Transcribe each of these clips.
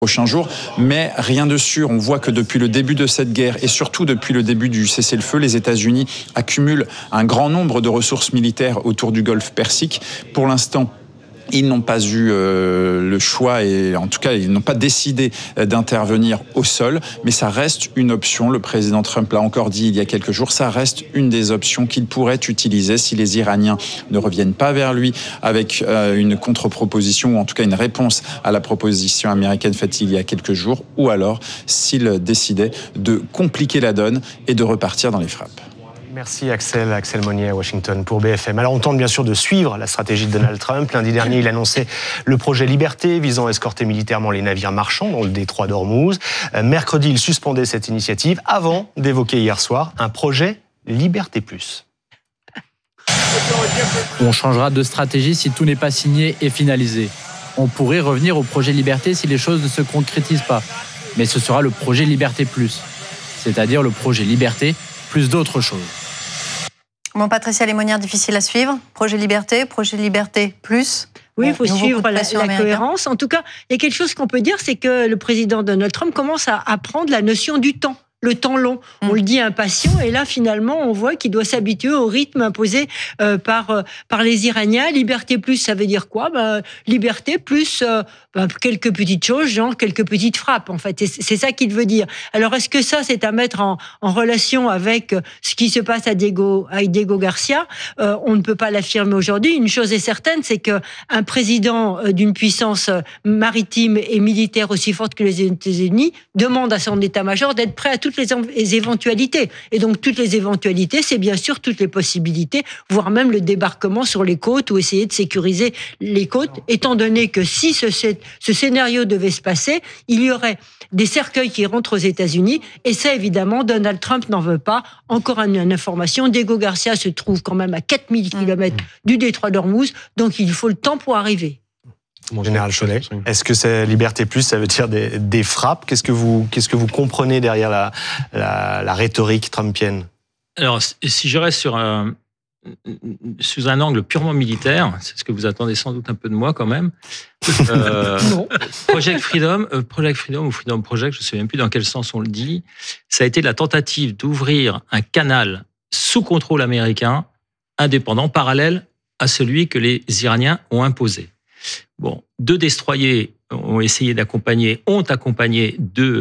prochains jours, mais rien de sûr. On voit que depuis le début de cette guerre et surtout depuis le début du cessez-le-feu, les États-Unis accumulent un grand nombre de ressources militaires autour du Golfe Persique. Pour l'instant, ils n'ont pas eu le choix et en tout cas, ils n'ont pas décidé d'intervenir au sol, mais ça reste une option. Le président Trump l'a encore dit il y a quelques jours, ça reste une des options qu'il pourrait utiliser si les Iraniens ne reviennent pas vers lui avec une contre-proposition ou en tout cas une réponse à la proposition américaine faite il y a quelques jours, ou alors s'il décidait de compliquer la donne et de repartir dans les frappes. Merci Axel Monnier à Washington pour BFM. Alors on tente bien sûr de suivre la stratégie de Donald Trump. Lundi dernier, il annonçait le projet Liberté visant à escorter militairement les navires marchands dans le détroit d'Ormuz. Mercredi, il suspendait cette initiative avant d'évoquer hier soir un projet Liberté Plus. On changera de stratégie si tout n'est pas signé et finalisé. On pourrait revenir au projet Liberté si les choses ne se concrétisent pas. Mais ce sera le projet Liberté Plus, c'est-à-dire le projet Liberté plus d'autres choses. Bon, Patricia Lémonière, difficile à suivre. Projet Liberté plus. Oui, il faut suivre la cohérence. En tout cas, il y a quelque chose qu'on peut dire, c'est que le président Donald Trump commence à apprendre la notion du temps. Le temps long. On le dit impatient, et là, finalement, on voit qu'il doit s'habituer au rythme imposé par les Iraniens. Liberté plus, ça veut dire quoi ? Liberté plus quelques petites choses, genre quelques petites frappes, en fait. Et c'est ça qu'il veut dire. Alors, est-ce que ça, c'est à mettre en relation avec ce qui se passe avec Diego Garcia ? On ne peut pas l'affirmer aujourd'hui. Une chose est certaine, c'est qu'un président d'une puissance maritime et militaire aussi forte que les États-Unis demande à son état-major d'être prêt à toutes les éventualités. Et donc, toutes les éventualités, c'est bien sûr toutes les possibilités, voire même le débarquement sur les côtes ou essayer de sécuriser les côtes, étant donné que si ce scénario devait se passer, il y aurait des cercueils qui rentrent aux États-Unis, et ça, évidemment, Donald Trump n'en veut pas. Encore une information, Diego Garcia se trouve quand même à 4000 km du détroit d'Ormuz, donc il faut le temps pour arriver. Mon général Chollet, est-ce que c'est Liberté Plus, ça veut dire des frappes ? Qu'est-ce que vous comprenez derrière la rhétorique trumpienne ? Alors, si je reste sous un angle purement militaire, c'est ce que vous attendez sans doute un peu de moi quand même. Project Freedom ou Freedom Project, je ne sais même plus dans quel sens on le dit, ça a été la tentative d'ouvrir un canal sous contrôle américain, indépendant, parallèle à celui que les Iraniens ont imposé. Bon, 2 destroyers ont accompagné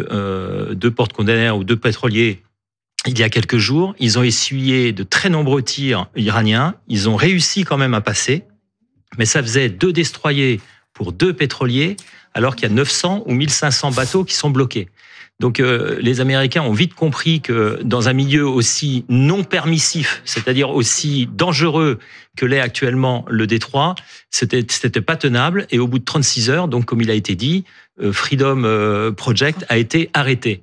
2 porte-containers ou 2 pétroliers il y a quelques jours. Ils ont essuyé de très nombreux tirs iraniens. Ils ont réussi quand même à passer. Mais ça faisait 2 destroyers pour 2 pétroliers, alors qu'il y a 900 ou 1500 bateaux qui sont bloqués. Donc les Américains ont vite compris que dans un milieu aussi non permissif, c'est-à-dire aussi dangereux que l'est actuellement le détroit, c'était pas tenable. Et au bout de 36 heures, donc comme il a été dit, Freedom Project a été arrêté.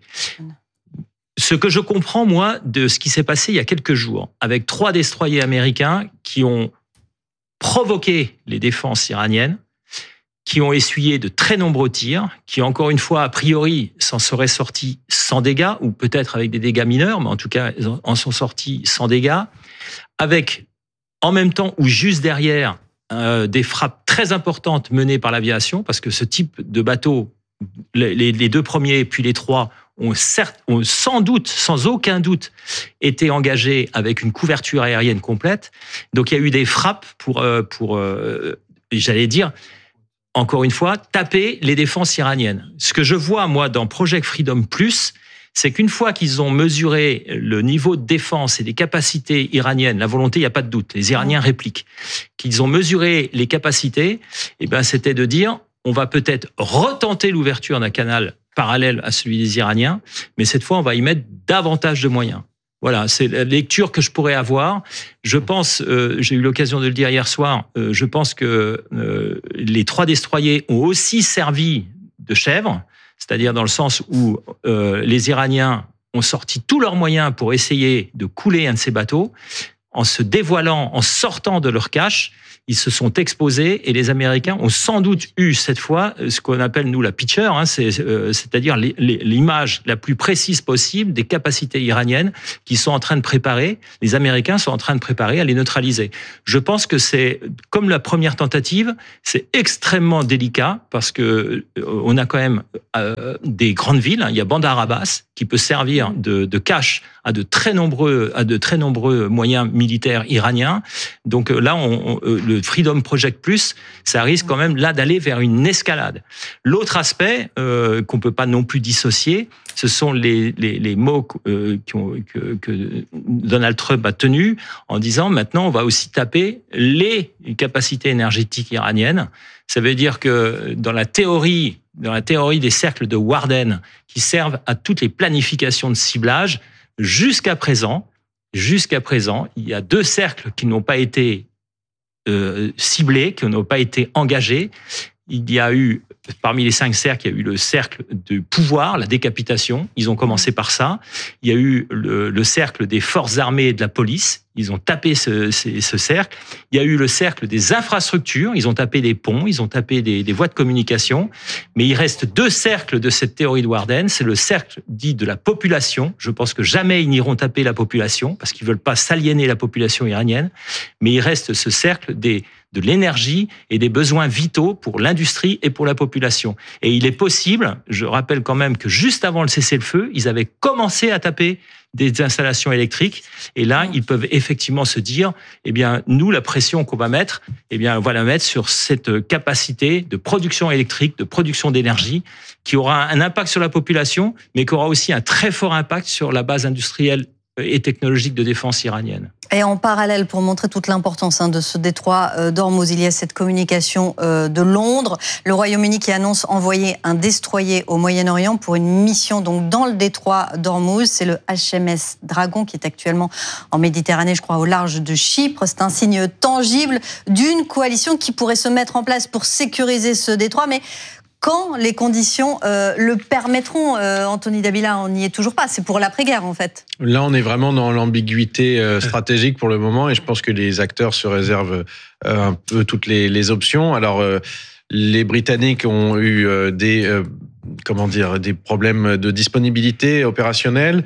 Ce que je comprends, moi, de ce qui s'est passé il y a quelques jours, avec 3 destroyers américains qui ont provoqué les défenses iraniennes, qui ont essuyé de très nombreux tirs, qui, encore une fois, a priori, s'en seraient sortis sans dégâts, ou peut-être avec des dégâts mineurs, mais en tout cas, ils en sont sortis sans dégâts, avec, en même temps ou juste derrière, des frappes très importantes menées par l'aviation, parce que ce type de bateau, les 2 premiers, puis les 3, ont sans doute, sans aucun doute, été engagés avec une couverture aérienne complète. Donc, il y a eu des frappes pour j'allais dire, encore une fois, taper les défenses iraniennes. Ce que je vois, moi, dans Project Freedom Plus, c'est qu'une fois qu'ils ont mesuré le niveau de défense et des capacités iraniennes, la volonté, il n'y a pas de doute, les Iraniens répliquent, qu'ils ont mesuré les capacités, c'était de dire, on va peut-être retenter l'ouverture d'un canal parallèle à celui des Iraniens, mais cette fois, on va y mettre davantage de moyens. Voilà, c'est la lecture que je pourrais avoir. Je pense, j'ai eu l'occasion de le dire hier soir, je pense que les 3 destroyers ont aussi servi de chèvre, c'est-à-dire dans le sens où les Iraniens ont sorti tous leurs moyens pour essayer de couler un de ces bateaux, en se dévoilant, en sortant de leur cache. ils se sont exposés et les Américains ont sans doute eu cette fois ce qu'on appelle nous la picture, c'est-à-dire l'image la plus précise possible des capacités iraniennes qu'ils sont en train de préparer. Les Américains sont en train de préparer à les neutraliser. Je pense que c'est comme la première tentative, c'est extrêmement délicat parce que on a quand même des grandes villes. Il y a Bandar Abbas qui peut servir de cache à de très nombreux moyens militaires iraniens. Donc là, le Freedom Project Plus, ça risque quand même là d'aller vers une escalade. L'autre aspect qu'on peut pas non plus dissocier, ce sont les mots que Donald Trump a tenus en disant maintenant on va aussi taper les capacités énergétiques iraniennes. Ça veut dire que dans la théorie des cercles de Warden qui servent à toutes les planifications de ciblage, jusqu'à présent, il y a 2 cercles qui n'ont pas été ciblés, qui n'ont pas été engagés. Il y a eu, parmi les 5 cercles, il y a eu le cercle de pouvoir, la décapitation. Ils ont commencé par ça. Il y a eu le cercle des forces armées et de la police. Ils ont tapé ce cercle. Il y a eu le cercle des infrastructures. Ils ont tapé des ponts, ils ont tapé des voies de communication. Mais il reste 2 cercles de cette théorie de Warden. C'est le cercle dit de la population. Je pense que jamais ils n'iront taper la population parce qu'ils veulent pas s'aliéner la population iranienne. Mais il reste ce cercle de l'énergie et des besoins vitaux pour l'industrie et pour la population. Et il est possible, je rappelle quand même que juste avant le cessez-le-feu, ils avaient commencé à taper des installations électriques. Et là, ils peuvent effectivement se dire, eh bien, nous, la pression qu'on va mettre, eh bien, on va la mettre sur cette capacité de production électrique, de production d'énergie, qui aura un impact sur la population, mais qui aura aussi un très fort impact sur la base industrielle et technologique de défense iranienne. Et en parallèle, pour montrer toute l'importance de ce détroit d'Ormuz, il y a cette communication de Londres. Le Royaume-Uni qui annonce envoyer un destroyer au Moyen-Orient pour une mission donc dans le détroit d'Ormuz. C'est le HMS Dragon qui est actuellement en Méditerranée, je crois, au large de Chypre. C'est un signe tangible d'une coalition qui pourrait se mettre en place pour sécuriser ce détroit. Mais quand les conditions le permettront, Anthony Dabila, on n'y est toujours pas. C'est pour l'après-guerre, en fait. Là, on est vraiment dans l'ambiguïté stratégique pour le moment, et je pense que les acteurs se réservent un peu toutes les options. Alors, les Britanniques ont eu des problèmes de disponibilité opérationnelle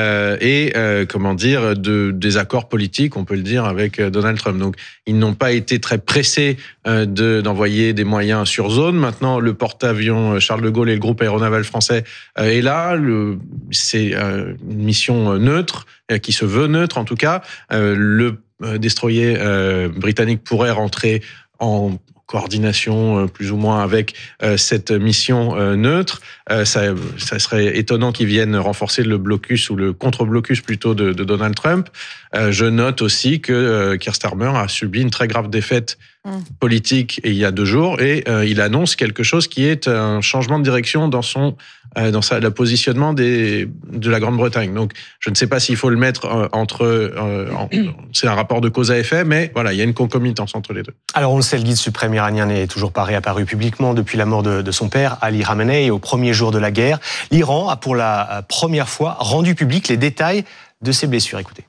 des accords politiques, on peut le dire, avec Donald Trump. Donc, ils n'ont pas été très pressés d'envoyer des moyens sur zone. Maintenant, le porte-avions Charles de Gaulle et le groupe aéronaval français est là. C'est une mission neutre, qui se veut neutre en tout cas. Le destroyer britannique pourrait rentrer en coordination plus ou moins avec cette mission neutre. Ça serait étonnant qu'ils viennent renforcer le blocus ou le contre-blocus plutôt de Donald Trump. Je note aussi que Keir Starmer a subi une très grave défaite politique il y a 2 jours et il annonce quelque chose qui est un changement de direction dans le positionnement de la Grande-Bretagne. Donc, je ne sais pas s'il faut le mettre c'est un rapport de cause à effet, mais voilà, il y a une concomitance entre les deux. Alors, on le sait, le guide suprême iranien n'est toujours pas réapparu publiquement depuis la mort de son père, Ali Khamenei, au premier jour de la guerre. L'Iran a pour la première fois rendu public les détails de ses blessures. Écoutez.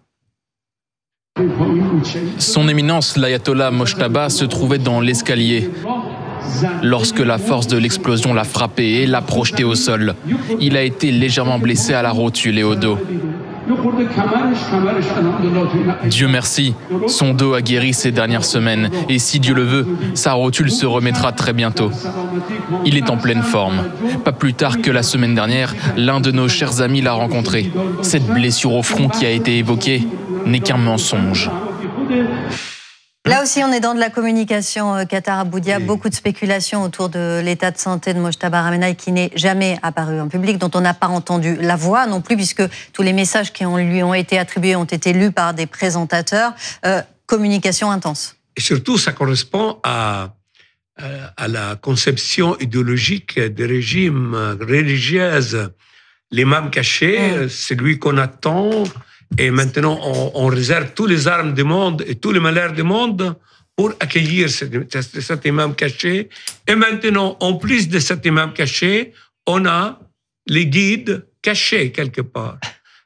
Son éminence, l'ayatollah Mojtaba, se trouvait dans l'escalier lorsque la force de l'explosion l'a frappé et l'a projeté au sol. Il a été légèrement blessé à la rotule et au dos. Dieu merci, son dos a guéri ces dernières semaines et si Dieu le veut, sa rotule se remettra très bientôt. Il est en pleine forme. Pas plus tard que la semaine dernière, l'un de nos chers amis l'a rencontré. Cette blessure au front qui a été évoquée n'est qu'un mensonge. Là aussi, on est dans de la communication, Qatar Aboudia. Beaucoup de spéculations autour de l'état de santé de Mojtaba Khamenei qui n'est jamais apparu en public, dont on n'a pas entendu la voix non plus, puisque tous les messages qui lui ont été attribués ont été lus par des présentateurs. Communication intense. Et surtout, ça correspond à la conception idéologique des régimes religieux. L'imam caché, c'est lui qu'on attend. Et maintenant, on réserve toutes les armes du monde et tous les malheurs du monde pour accueillir cet imam caché. Et maintenant, en plus de cet imam caché, on a les guides cachés quelque part.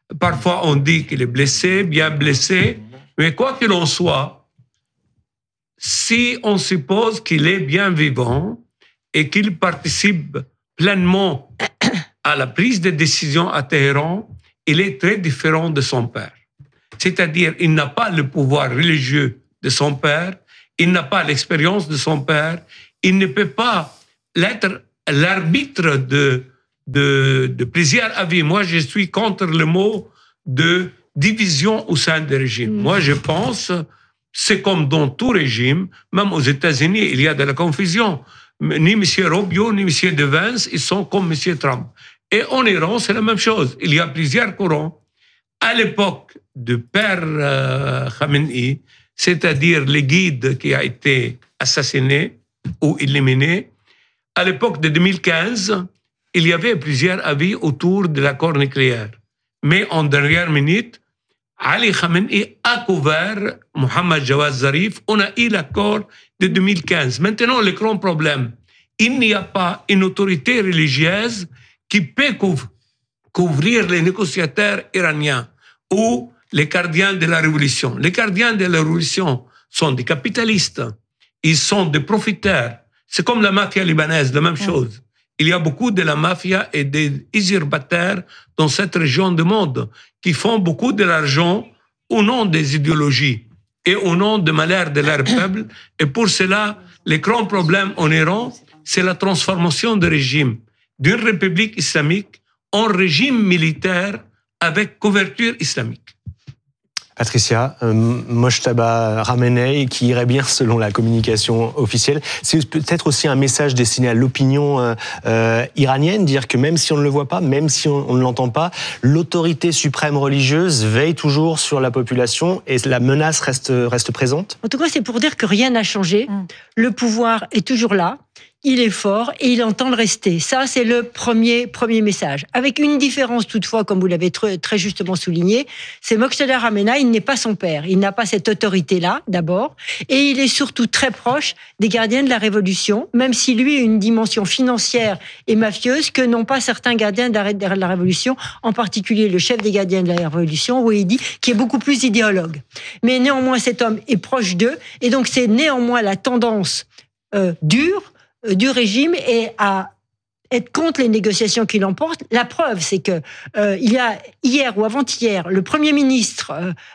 Parfois, on dit qu'il est blessé, bien blessé. Mais quoi qu'il en soit, si on suppose qu'il est bien vivant et qu'il participe pleinement à la prise de décision à Téhéran, il est très différent de son père. C'est-à-dire, il n'a pas le pouvoir religieux de son père, il n'a pas l'expérience de son père, il ne peut pas être l'arbitre de plusieurs avis. Moi, je suis contre le mot de division au sein du régime. Moi, je pense, c'est comme dans tout régime, même aux États-Unis, il y a de la confusion. Ni M. Rubio, ni M. De Vance, ils sont comme M. Trump. Et en Iran, c'est la même chose. Il y a plusieurs courants. À l'époque de père Khamenei, c'est-à-dire le guide qui a été assassiné ou éliminé, à l'époque de 2015, il y avait plusieurs avis autour de l'accord nucléaire. Mais en dernière minute, Ali Khamenei a couvert Mohammad Jawad Zarif. On a eu l'accord de 2015. Maintenant, le grand problème, il n'y a pas une autorité religieuse qui peut couvrir les négociateurs iraniens ou les gardiens de la révolution. Les gardiens de la révolution sont des capitalistes, ils sont des profiteurs. C'est comme la mafia libanaise, la même chose. Il y a beaucoup de la mafia et des usurpateurs dans cette région du monde qui font beaucoup de l'argent au nom des idéologies et au nom du malheur de leur peuple. Et pour cela, le grand problème en Iran, c'est la transformation du régime d'une république islamique en régime militaire avec couverture islamique. Patricia, Mojtaba Khamenei, qui irait bien selon la communication officielle, c'est peut-être aussi un message destiné à l'opinion iranienne, dire que même si on ne le voit pas, même si on ne l'entend pas, l'autorité suprême religieuse veille toujours sur la population et la menace reste présente. En tout cas, c'est pour dire que rien n'a changé. Le pouvoir est toujours là. Il est fort et il entend le rester. Ça, c'est le premier message. Avec une différence toutefois, comme vous l'avez très justement souligné, c'est Mojtaba Khamenei, il n'est pas son père. Il n'a pas cette autorité-là, d'abord. Et il est surtout très proche des gardiens de la Révolution, même si lui a une dimension financière et mafieuse que n'ont pas certains gardiens de la Révolution, en particulier le chef des gardiens de la Révolution, Wahidi, qui est beaucoup plus idéologue. Mais néanmoins, cet homme est proche d'eux. Et donc, c'est néanmoins la tendance dure du régime et à être contre les négociations qu'il emporte. La preuve, c'est que il y a hier ou avant-hier, le Premier ministre,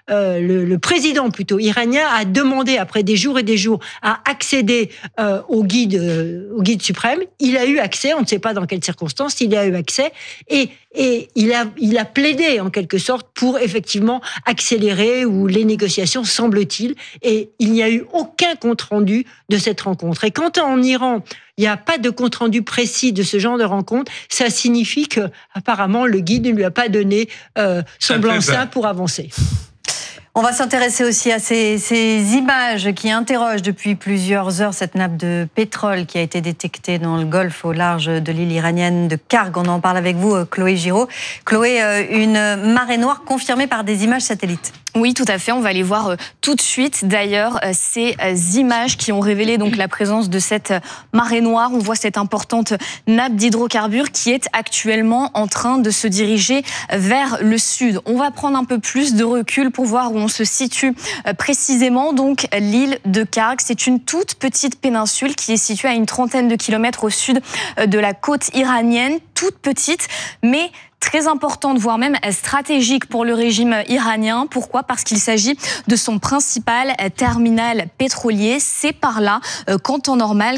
le président plutôt iranien a demandé après des jours et des jours à accéder au guide suprême. Il a eu accès, on ne sait pas dans quelles circonstances, il a eu accès et il a plaidé en quelque sorte pour effectivement accélérer ou les négociations, semble-t-il. Et il n'y a eu aucun compte-rendu de cette rencontre. Et quand en Iran, il n'y a pas de compte-rendu précis de ce genre de rencontre, ça signifie que apparemment le guide ne lui a pas donné son blanc-seing pour avancer. On va s'intéresser aussi à ces images qui interrogent depuis plusieurs heures cette nappe de pétrole qui a été détectée dans le Golfe au large de l'île iranienne de Karg. On en parle avec vous, Chloé Giraud. Chloé, une marée noire confirmée par des images satellites. Oui, tout à fait. On va les voir tout de suite. D'ailleurs, ces images qui ont révélé donc la présence de cette marée noire. On voit cette importante nappe d'hydrocarbures qui est actuellement en train de se diriger vers le sud. On va prendre un peu plus de recul pour voir où on se situe précisément. Donc, l'île de Karg, c'est une toute petite péninsule qui est située à une trentaine de kilomètres au sud de la côte iranienne. Toute petite, mais très importante, voire même stratégique pour le régime iranien. Pourquoi ? Parce qu'il s'agit de son principal terminal pétrolier. C'est par là qu'en temps normal,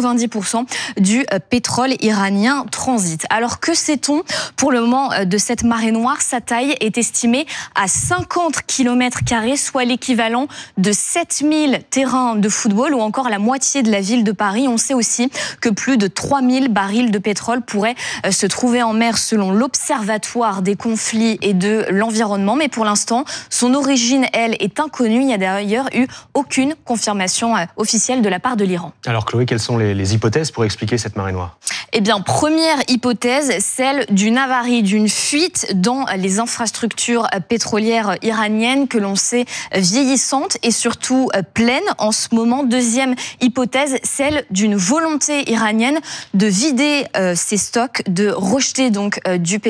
90% du pétrole iranien transite. Alors que sait-on pour le moment de cette marée noire ? Sa taille est estimée à 50 km², soit l'équivalent de 7000 terrains de football ou encore la moitié de la ville de Paris. On sait aussi que plus de 3000 barils de pétrole pourraient se trouver en mer selon l'Observatoire des conflits et de l'environnement. Mais pour l'instant, son origine, elle, est inconnue. Il n'y a d'ailleurs eu aucune confirmation officielle de la part de l'Iran. Alors Chloé, quelles sont les hypothèses pour expliquer cette marée noire ? Eh bien, première hypothèse, celle d'une avarie, d'une fuite dans les infrastructures pétrolières iraniennes que l'on sait vieillissantes et surtout pleines en ce moment. Deuxième hypothèse, celle d'une volonté iranienne de vider ses stocks, de rejeter donc du pétrole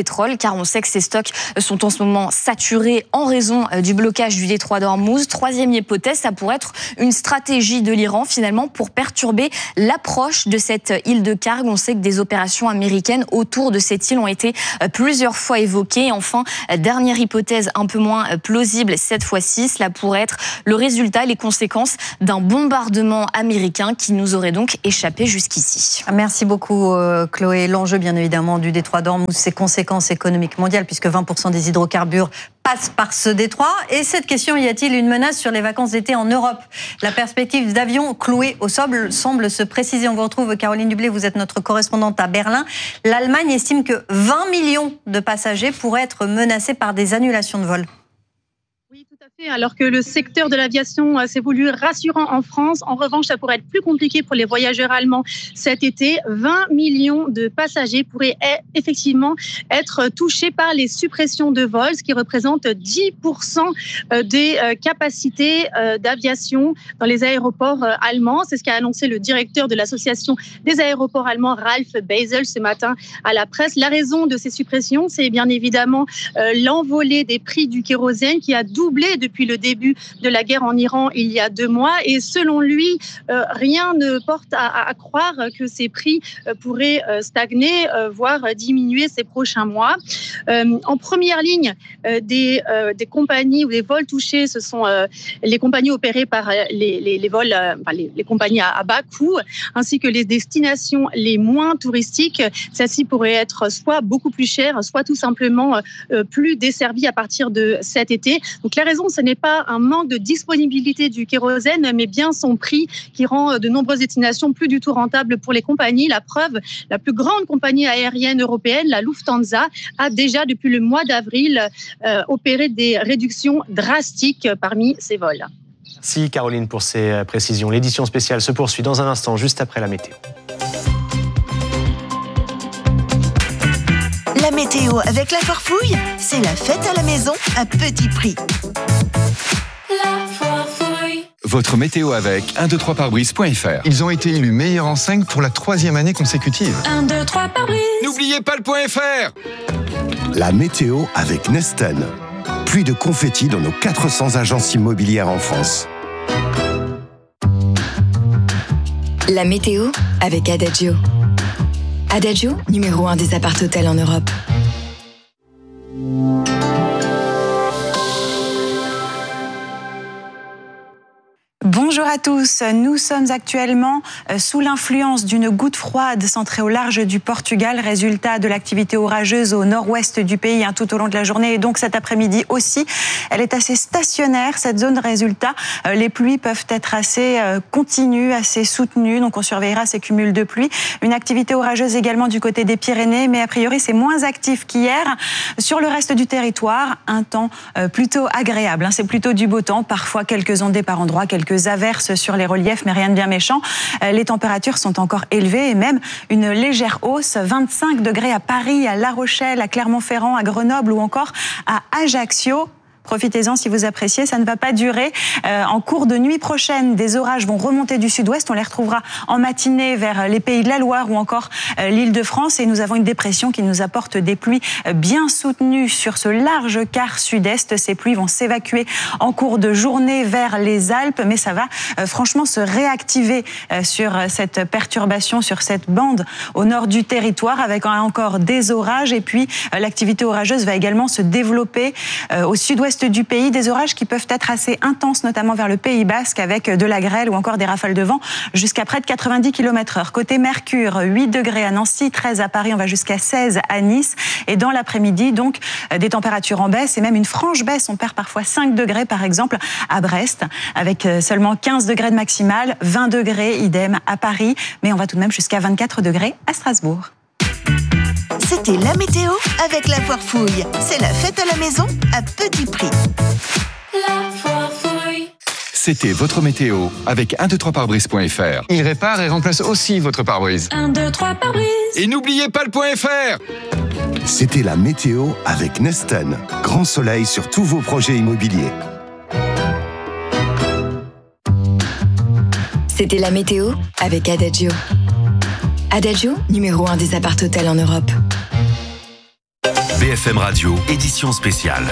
pétrole, car on sait que ces stocks sont en ce moment saturés en raison du blocage du détroit d'Ormuz. Troisième hypothèse, ça pourrait être une stratégie de l'Iran finalement pour perturber l'approche de cette île de Karg. On sait que des opérations américaines autour de cette île ont été plusieurs fois évoquées. Enfin, dernière hypothèse un peu moins plausible cette fois-ci, cela pourrait être le résultat, les conséquences d'un bombardement américain qui nous aurait donc échappé jusqu'ici. Merci beaucoup Chloé. L'enjeu bien évidemment du détroit d'Ormuz, ses conséquences économiques mondiales puisque 20% des hydrocarbures passent par ce détroit. Et cette question, y a-t-il une menace sur les vacances d'été en Europe? La perspective d'avions cloués au sol semble se préciser. On vous retrouve Caroline Dublé, vous êtes notre correspondante à Berlin. L'Allemagne estime que 20 millions de passagers pourraient être menacés par des annulations de vols. Oui, tout à fait. Alors que le secteur de l'aviation s'est voulu rassurant en France, en revanche, ça pourrait être plus compliqué pour les voyageurs allemands cet été. 20 millions de passagers pourraient effectivement être touchés par les suppressions de vols, ce qui représente 10% des capacités d'aviation dans les aéroports allemands. C'est ce qu'a annoncé le directeur de l'association des aéroports allemands, Ralf Basel, ce matin à la presse. La raison de ces suppressions, c'est bien évidemment l'envolée des prix du kérosène qui a doublé depuis le début de la guerre en Iran il y a 2 mois. Et selon lui, rien ne porte à croire que ces prix pourraient stagner, voire diminuer ces prochains mois. En première ligne des compagnies ou des vols touchés, ce sont les compagnies opérées par les vols, les compagnies à bas coût, ainsi que les destinations les moins touristiques. Celles-ci pourraient être soit beaucoup plus chères, soit tout simplement plus desservies à partir de cet été. Donc la raison, ce n'est pas un manque de disponibilité du kérosène, mais bien son prix qui rend de nombreuses destinations plus du tout rentables pour les compagnies. La preuve, la plus grande compagnie aérienne européenne, la Lufthansa, a déjà depuis le mois d'avril opéré des réductions drastiques parmi ses vols. Merci Caroline pour ces précisions. L'édition spéciale se poursuit dans un instant, juste après la météo. La météo avec la Farfouille, c'est la fête à la maison à petit prix. La Farfouille. Votre météo avec 123pare-brise.fr. Ils ont été élus meilleurs en 5 pour la 3e année consécutive. 1, 2, 3 pare-brise. N'oubliez pas le .fr. La météo avec Nesten. Pluie de confettis dans nos 400 agences immobilières en France. La météo avec Adagio. Adagio, numéro 1 des appart-hôtels en Europe. Bonjour à tous, nous sommes actuellement sous l'influence d'une goutte froide centrée au large du Portugal, résultat de l'activité orageuse au nord-ouest du pays tout au long de la journée et donc cet après-midi aussi. Elle est assez stationnaire, cette zone, résultat. Les pluies peuvent être assez continues, assez soutenues, donc on surveillera ces cumuls de pluie. Une activité orageuse également du côté des Pyrénées, mais a priori c'est moins actif qu'hier. Sur le reste du territoire, un temps plutôt agréable, c'est plutôt du beau temps, parfois quelques ondées par endroits, quelques averses sur les reliefs, mais rien de bien méchant. Les températures sont encore élevées et même une légère hausse. 25 degrés à Paris, à La Rochelle, à Clermont-Ferrand, à Grenoble ou encore à Ajaccio. Profitez-en si vous appréciez, ça ne va pas durer. En cours de nuit prochaine, des orages vont remonter du sud-ouest. On les retrouvera en matinée vers les Pays de la Loire ou encore l'Île-de-France. Et nous avons une dépression qui nous apporte des pluies bien soutenues sur ce large quart sud-est. Ces pluies vont s'évacuer en cours de journée vers les Alpes. Mais ça va franchement se réactiver sur cette perturbation, sur cette bande au nord du territoire avec encore des orages. Et puis l'activité orageuse va également se développer au sud-ouest du pays, des orages qui peuvent être assez intenses, notamment vers le Pays Basque, avec de la grêle ou encore des rafales de vent jusqu'à près de 90 km/h. Côté Mercure, 8 degrés à Nancy, 13 à Paris, on va jusqu'à 16 à Nice. Et dans l'après-midi, donc, des températures en baisse et même une franche baisse. On perd parfois 5 degrés, par exemple, à Brest, avec seulement 15 degrés de maximale, 20 degrés, idem à Paris. Mais on va tout de même jusqu'à 24 degrés à Strasbourg. C'était la météo avec la Farfouille. C'est la fête à la maison à petit prix. La Farfouille. C'était votre météo avec 123pare-brise.fr. Il répare et remplace aussi votre pare-brise. 1, 2, 3 pare-brise. Et n'oubliez pas le .fr. C'était la météo avec Nesten. Grand soleil sur tous vos projets immobiliers. C'était la météo avec Adagio. Adagio, numéro 1 des appart-hôtels en Europe. BFM Radio, édition spéciale.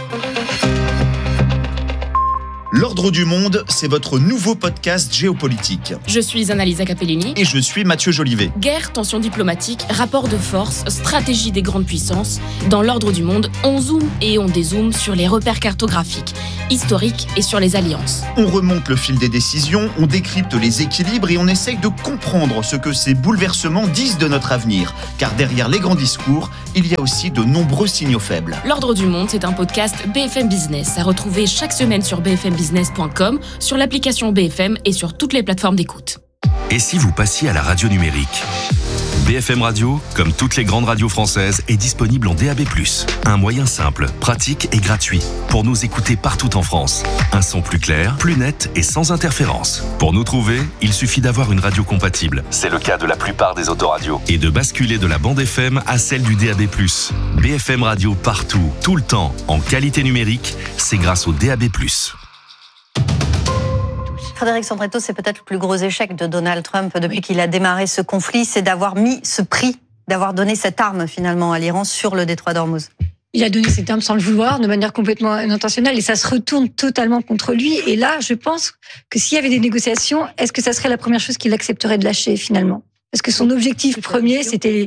L'Ordre du Monde, c'est votre nouveau podcast géopolitique. Je suis Annalisa Capellini. Et je suis Mathieu Jolivet. Guerre, tensions diplomatiques, rapports de force, stratégie des grandes puissances. Dans l'Ordre du Monde, on zoome et on dézoome sur les repères cartographiques, historiques et sur les alliances. On remonte le fil des décisions, on décrypte les équilibres et on essaye de comprendre ce que ces bouleversements disent de notre avenir. Car derrière les grands discours, il y a aussi de nombreux signaux faibles. L'Ordre du Monde, c'est un podcast BFM Business à retrouver chaque semaine sur bfmbusiness.com, sur l'application BFM et sur toutes les plateformes d'écoute. Et si vous passiez à la radio numérique ? BFM Radio, comme toutes les grandes radios françaises, est disponible en DAB+. Un moyen simple, pratique et gratuit pour nous écouter partout en France. Un son plus clair, plus net et sans interférence. Pour nous trouver, il suffit d'avoir une radio compatible. C'est le cas de la plupart des autoradios. Et de basculer de la bande FM à celle du DAB+. BFM Radio partout, tout le temps, en qualité numérique, c'est grâce au DAB+. Frédéric Sandretto, c'est peut-être le plus gros échec de Donald Trump depuis qu'il a démarré ce conflit, c'est d'avoir mis ce prix, d'avoir donné cette arme finalement à l'Iran sur le détroit d'Ormuz. Il a donné cette arme sans le vouloir, de manière complètement intentionnelle, et ça se retourne totalement contre lui. Et là, je pense que s'il y avait des négociations, est-ce que ça serait la première chose qu'il accepterait de lâcher finalement ? Parce que son objectif premier, c'était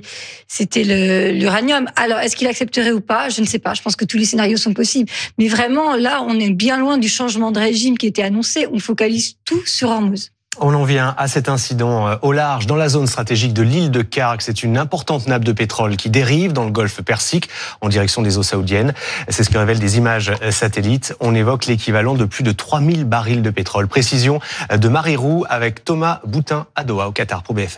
l'uranium. Alors, est-ce qu'il accepterait ou pas ? Je ne sais pas. Je pense que tous les scénarios sont possibles. Mais vraiment, là, on est bien loin du changement de régime qui était annoncé. On focalise tout sur Hormuz. On en vient à cet incident au large, dans la zone stratégique de l'île de Khark. C'est une importante nappe de pétrole qui dérive dans le golfe Persique en direction des eaux saoudiennes. C'est ce que révèlent des images satellites. On évoque l'équivalent de plus de 3000 barils de pétrole. Précision de Marie Roux avec Thomas Boutin à Doha, au Qatar, pour BFM.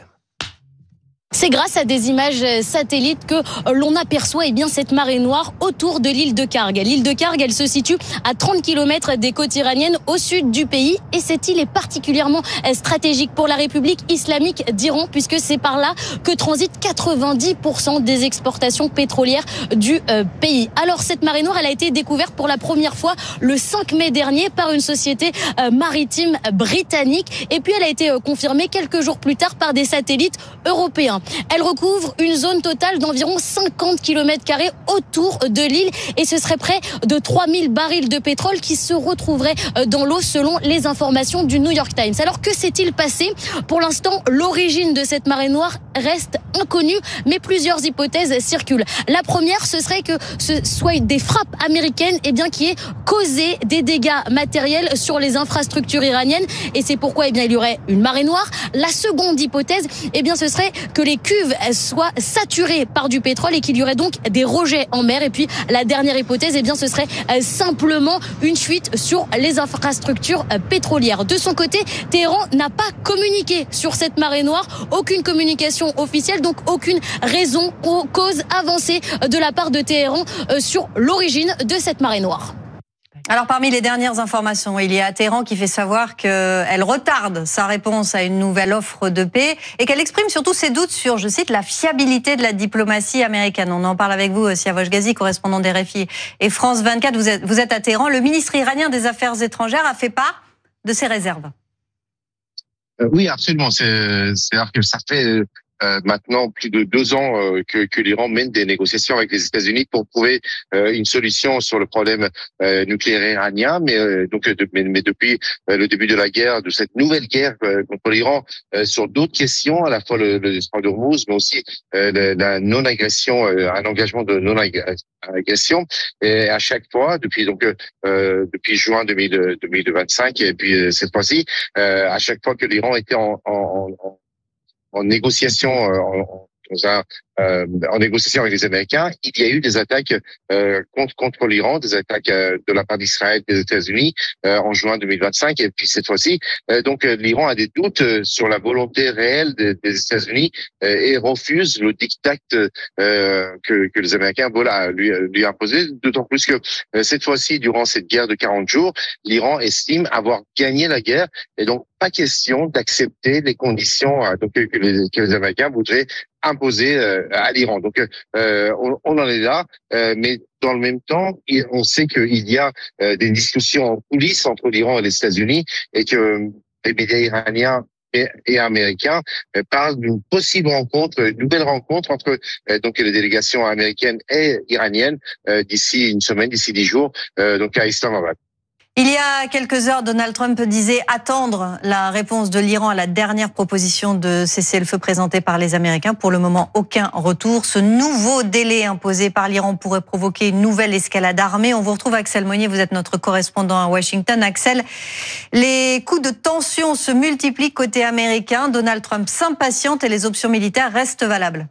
C'est grâce à des images satellites que l'on aperçoit cette marée noire autour de l'île de Khark. L'île de Khark, elle se situe à 30 km des côtes iraniennes au sud du pays. Et cette île est particulièrement stratégique pour la République islamique d'Iran, puisque c'est par là que transitent 90% des exportations pétrolières du pays. Alors cette marée noire, elle a été découverte pour la première fois le 5 mai dernier par une société maritime britannique. Et puis elle a été confirmée quelques jours plus tard par des satellites européens. Elle recouvre une zone totale d'environ 50 km² autour de l'île et ce serait près de 3000 barils de pétrole qui se retrouveraient dans l'eau selon les informations du New York Times. Alors que s'est-il passé ? Pour l'instant, l'origine de cette marée noire reste inconnue, mais plusieurs hypothèses circulent. La première, ce serait que ce soit des frappes américaines qui aient causé des dégâts matériels sur les infrastructures iraniennes et c'est pourquoi il y aurait une marée noire. La seconde hypothèse, ce serait que les cuves soient saturées par du pétrole et qu'il y aurait donc des rejets en mer. Et puis la dernière hypothèse, ce serait simplement une fuite sur les infrastructures pétrolières. De son côté, Téhéran n'a pas communiqué sur cette marée noire, aucune communication officielle, donc aucune raison ou cause avancée de la part de Téhéran sur l'origine de cette marée noire. Alors, parmi les dernières informations, il y a Téhéran qui fait savoir qu'elle retarde sa réponse à une nouvelle offre de paix et qu'elle exprime surtout ses doutes sur, je cite, la fiabilité de la diplomatie américaine. On en parle avec vous, Siavosh Ghazi, correspondant d'RFI et France 24. Vous êtes à Téhéran. Le ministre iranien des Affaires étrangères a fait part de ses réserves. Oui, absolument. C'est-à-dire que ça fait maintenant plus de 2 ans que l'Iran mène des négociations avec les États-Unis pour trouver une solution sur le problème nucléaire iranien, mais depuis le début de la guerre, de cette nouvelle guerre contre l'Iran, sur d'autres questions, à la fois le détroit d'Ormuz, mais aussi la non-agression, un engagement de non-agression. Et à chaque fois, depuis juin 2025, et puis cette fois-ci, à chaque fois que l'Iran était en négociation, en négociation avec les Américains, il y a eu des attaques contre l'Iran, des attaques de la part d'Israël, des États-Unis en juin 2025, et puis cette fois-ci, donc l'Iran a des doutes sur la volonté réelle des États-Unis et refuse le diktat que les Américains lui imposer, d'autant plus que cette fois-ci, durant cette guerre de 40 jours, l'Iran estime avoir gagné la guerre, et donc pas question d'accepter les conditions que les Américains voudraient imposer à l'Iran. Donc on en est là, mais dans le même temps, on sait qu'il y a des discussions en coulisses entre l'Iran et les États-Unis et que les médias iraniens et américains parlent d'une possible rencontre, une nouvelle rencontre entre donc les délégations américaines et iraniennes d'ici une semaine, d'ici 10 jours, donc à Islamabad. Il y a quelques heures, Donald Trump disait attendre la réponse de l'Iran à la dernière proposition de cessez-le-feu présentée par les Américains. Pour le moment, aucun retour. Ce nouveau délai imposé par l'Iran pourrait provoquer une nouvelle escalade armée. On vous retrouve, Axel Monnier, vous êtes notre correspondant à Washington. Axel, les coups de tension se multiplient côté américain. Donald Trump s'impatiente et les options militaires restent valables.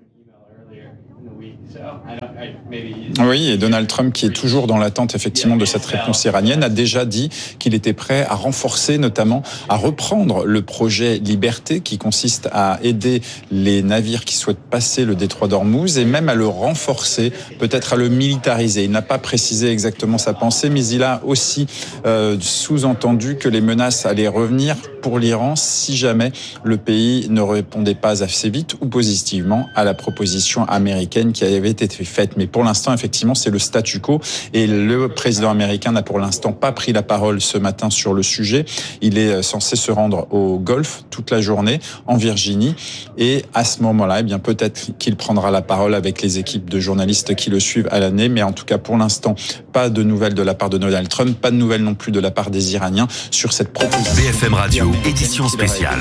Oui, et Donald Trump, qui est toujours dans l'attente effectivement de cette réponse iranienne, a déjà dit qu'il était prêt à renforcer, notamment à reprendre le projet Liberté, qui consiste à aider les navires qui souhaitent passer le détroit d'Ormuz, et même à le renforcer, peut-être à le militariser. Il n'a pas précisé exactement sa pensée, mais il a aussi sous-entendu que les menaces allaient revenir pour l'Iran si jamais le pays ne répondait pas assez vite ou positivement à la proposition américaine qui avait été faite. Mais pour l'instant, effectivement, c'est le statu quo et le président américain n'a pour l'instant pas pris la parole ce matin sur le sujet. Il est censé se rendre au Golfe toute la journée, en Virginie, et à ce moment-là, eh bien, peut-être qu'il prendra la parole avec les équipes de journalistes qui le suivent à l'année, mais en tout cas, pour l'instant, pas de nouvelles de la part de Donald Trump, pas de nouvelles non plus de la part des Iraniens sur cette proposition. BFM Radio, édition spéciale.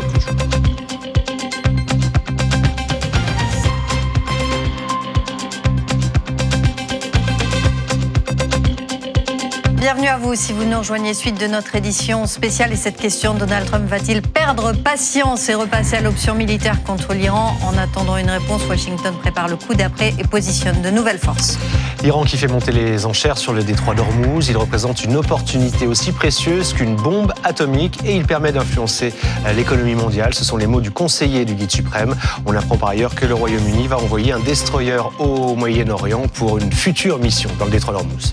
Bienvenue à vous si vous nous rejoignez suite de notre édition spéciale et cette question, Donald Trump va-t-il perdre patience et repasser à l'option militaire contre l'Iran? En attendant une réponse, Washington prépare le coup d'après et positionne de nouvelles forces. L'Iran qui fait monter les enchères sur le détroit d'Ormuz, il représente une opportunité aussi précieuse qu'une bombe atomique et il permet d'influencer l'économie mondiale. Ce sont les mots du conseiller du guide suprême. On apprend par ailleurs que le Royaume-Uni va envoyer un destroyer au Moyen-Orient pour une future mission dans le détroit d'Ormuz.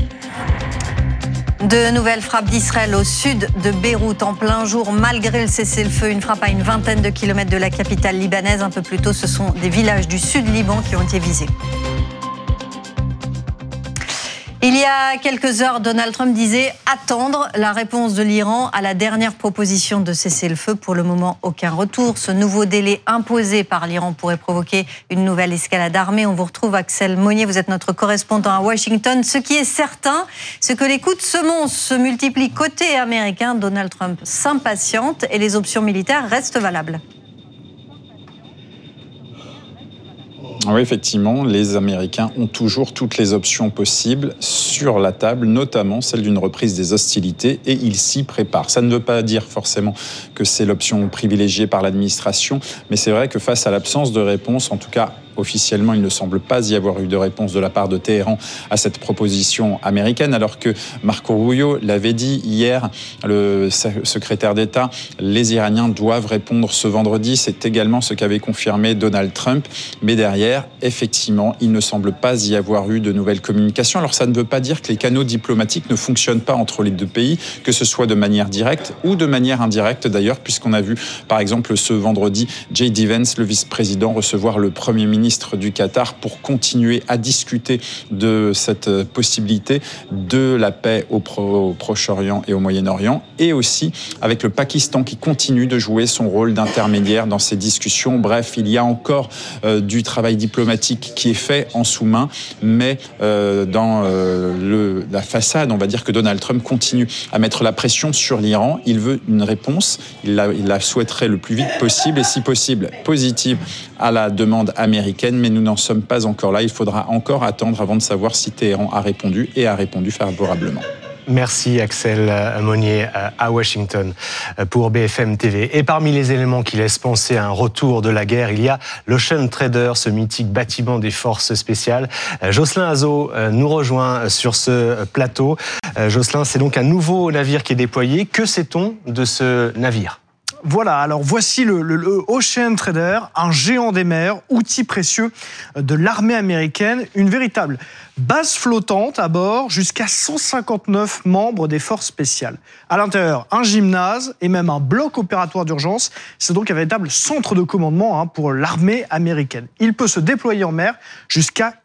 De nouvelles frappes d'Israël au sud de Beyrouth en plein jour, malgré le cessez-le-feu. Une frappe à une vingtaine de kilomètres de la capitale libanaise. Un peu plus tôt, ce sont des villages du sud Liban qui ont été visés. Il y a quelques heures, Donald Trump disait attendre la réponse de l'Iran à la dernière proposition de cessez-le-feu. Pour le moment, aucun retour. Ce nouveau délai imposé par l'Iran pourrait provoquer une nouvelle escalade armée. On vous retrouve, Axel Monnier, vous êtes notre correspondant à Washington. Ce qui est certain, c'est que les coups de semonce se multiplient côté américain. Donald Trump s'impatiente et les options militaires restent valables. Oui, effectivement, les Américains ont toujours toutes les options possibles sur la table, notamment celle d'une reprise des hostilités, et ils s'y préparent. Ça ne veut pas dire forcément que c'est l'option privilégiée par l'administration, mais c'est vrai que face à l'absence de réponse, en tout cas officiellement, il ne semble pas y avoir eu de réponse de la part de Téhéran à cette proposition américaine, alors que Marco Rubio l'avait dit hier, le secrétaire d'État, les Iraniens doivent répondre ce vendredi. C'est également ce qu'avait confirmé Donald Trump. Mais derrière, effectivement, il ne semble pas y avoir eu de nouvelles communications. Alors ça ne veut pas dire que les canaux diplomatiques ne fonctionnent pas entre les deux pays, que ce soit de manière directe ou de manière indirecte d'ailleurs, puisqu'on a vu par exemple ce vendredi J.D. Vance, le vice-président, recevoir le Premier ministre du Qatar pour continuer à discuter de cette possibilité de la paix au Proche-Orient et au Moyen-Orient, et aussi avec le Pakistan qui continue de jouer son rôle d'intermédiaire dans ces discussions. Bref, il y a encore du travail diplomatique qui est fait en sous-main, mais dans la façade, on va dire que Donald Trump continue à mettre la pression sur l'Iran. Il veut une réponse, il la souhaiterait le plus vite possible, et si possible positive à la demande américaine, mais nous n'en sommes pas encore là. Il faudra encore attendre avant de savoir si Téhéran a répondu, et a répondu favorablement. Merci Axel Monnier à Washington pour BFM TV. Et parmi les éléments qui laissent penser à un retour de la guerre, il y a l'Ocean Trader, ce mythique bâtiment des forces spéciales. Jocelyn Azzo nous rejoint sur ce plateau. Jocelyn, c'est donc un nouveau navire qui est déployé. Que sait-on de ce navire ? Voilà, alors voici le Ocean Trader, un géant des mers, outil précieux de l'armée américaine, une véritable base flottante à bord, jusqu'à 159 membres des forces spéciales. À l'intérieur, un gymnase et même un bloc opératoire d'urgence. C'est donc un véritable centre de commandement pour l'armée américaine. Il peut se déployer en mer jusqu'à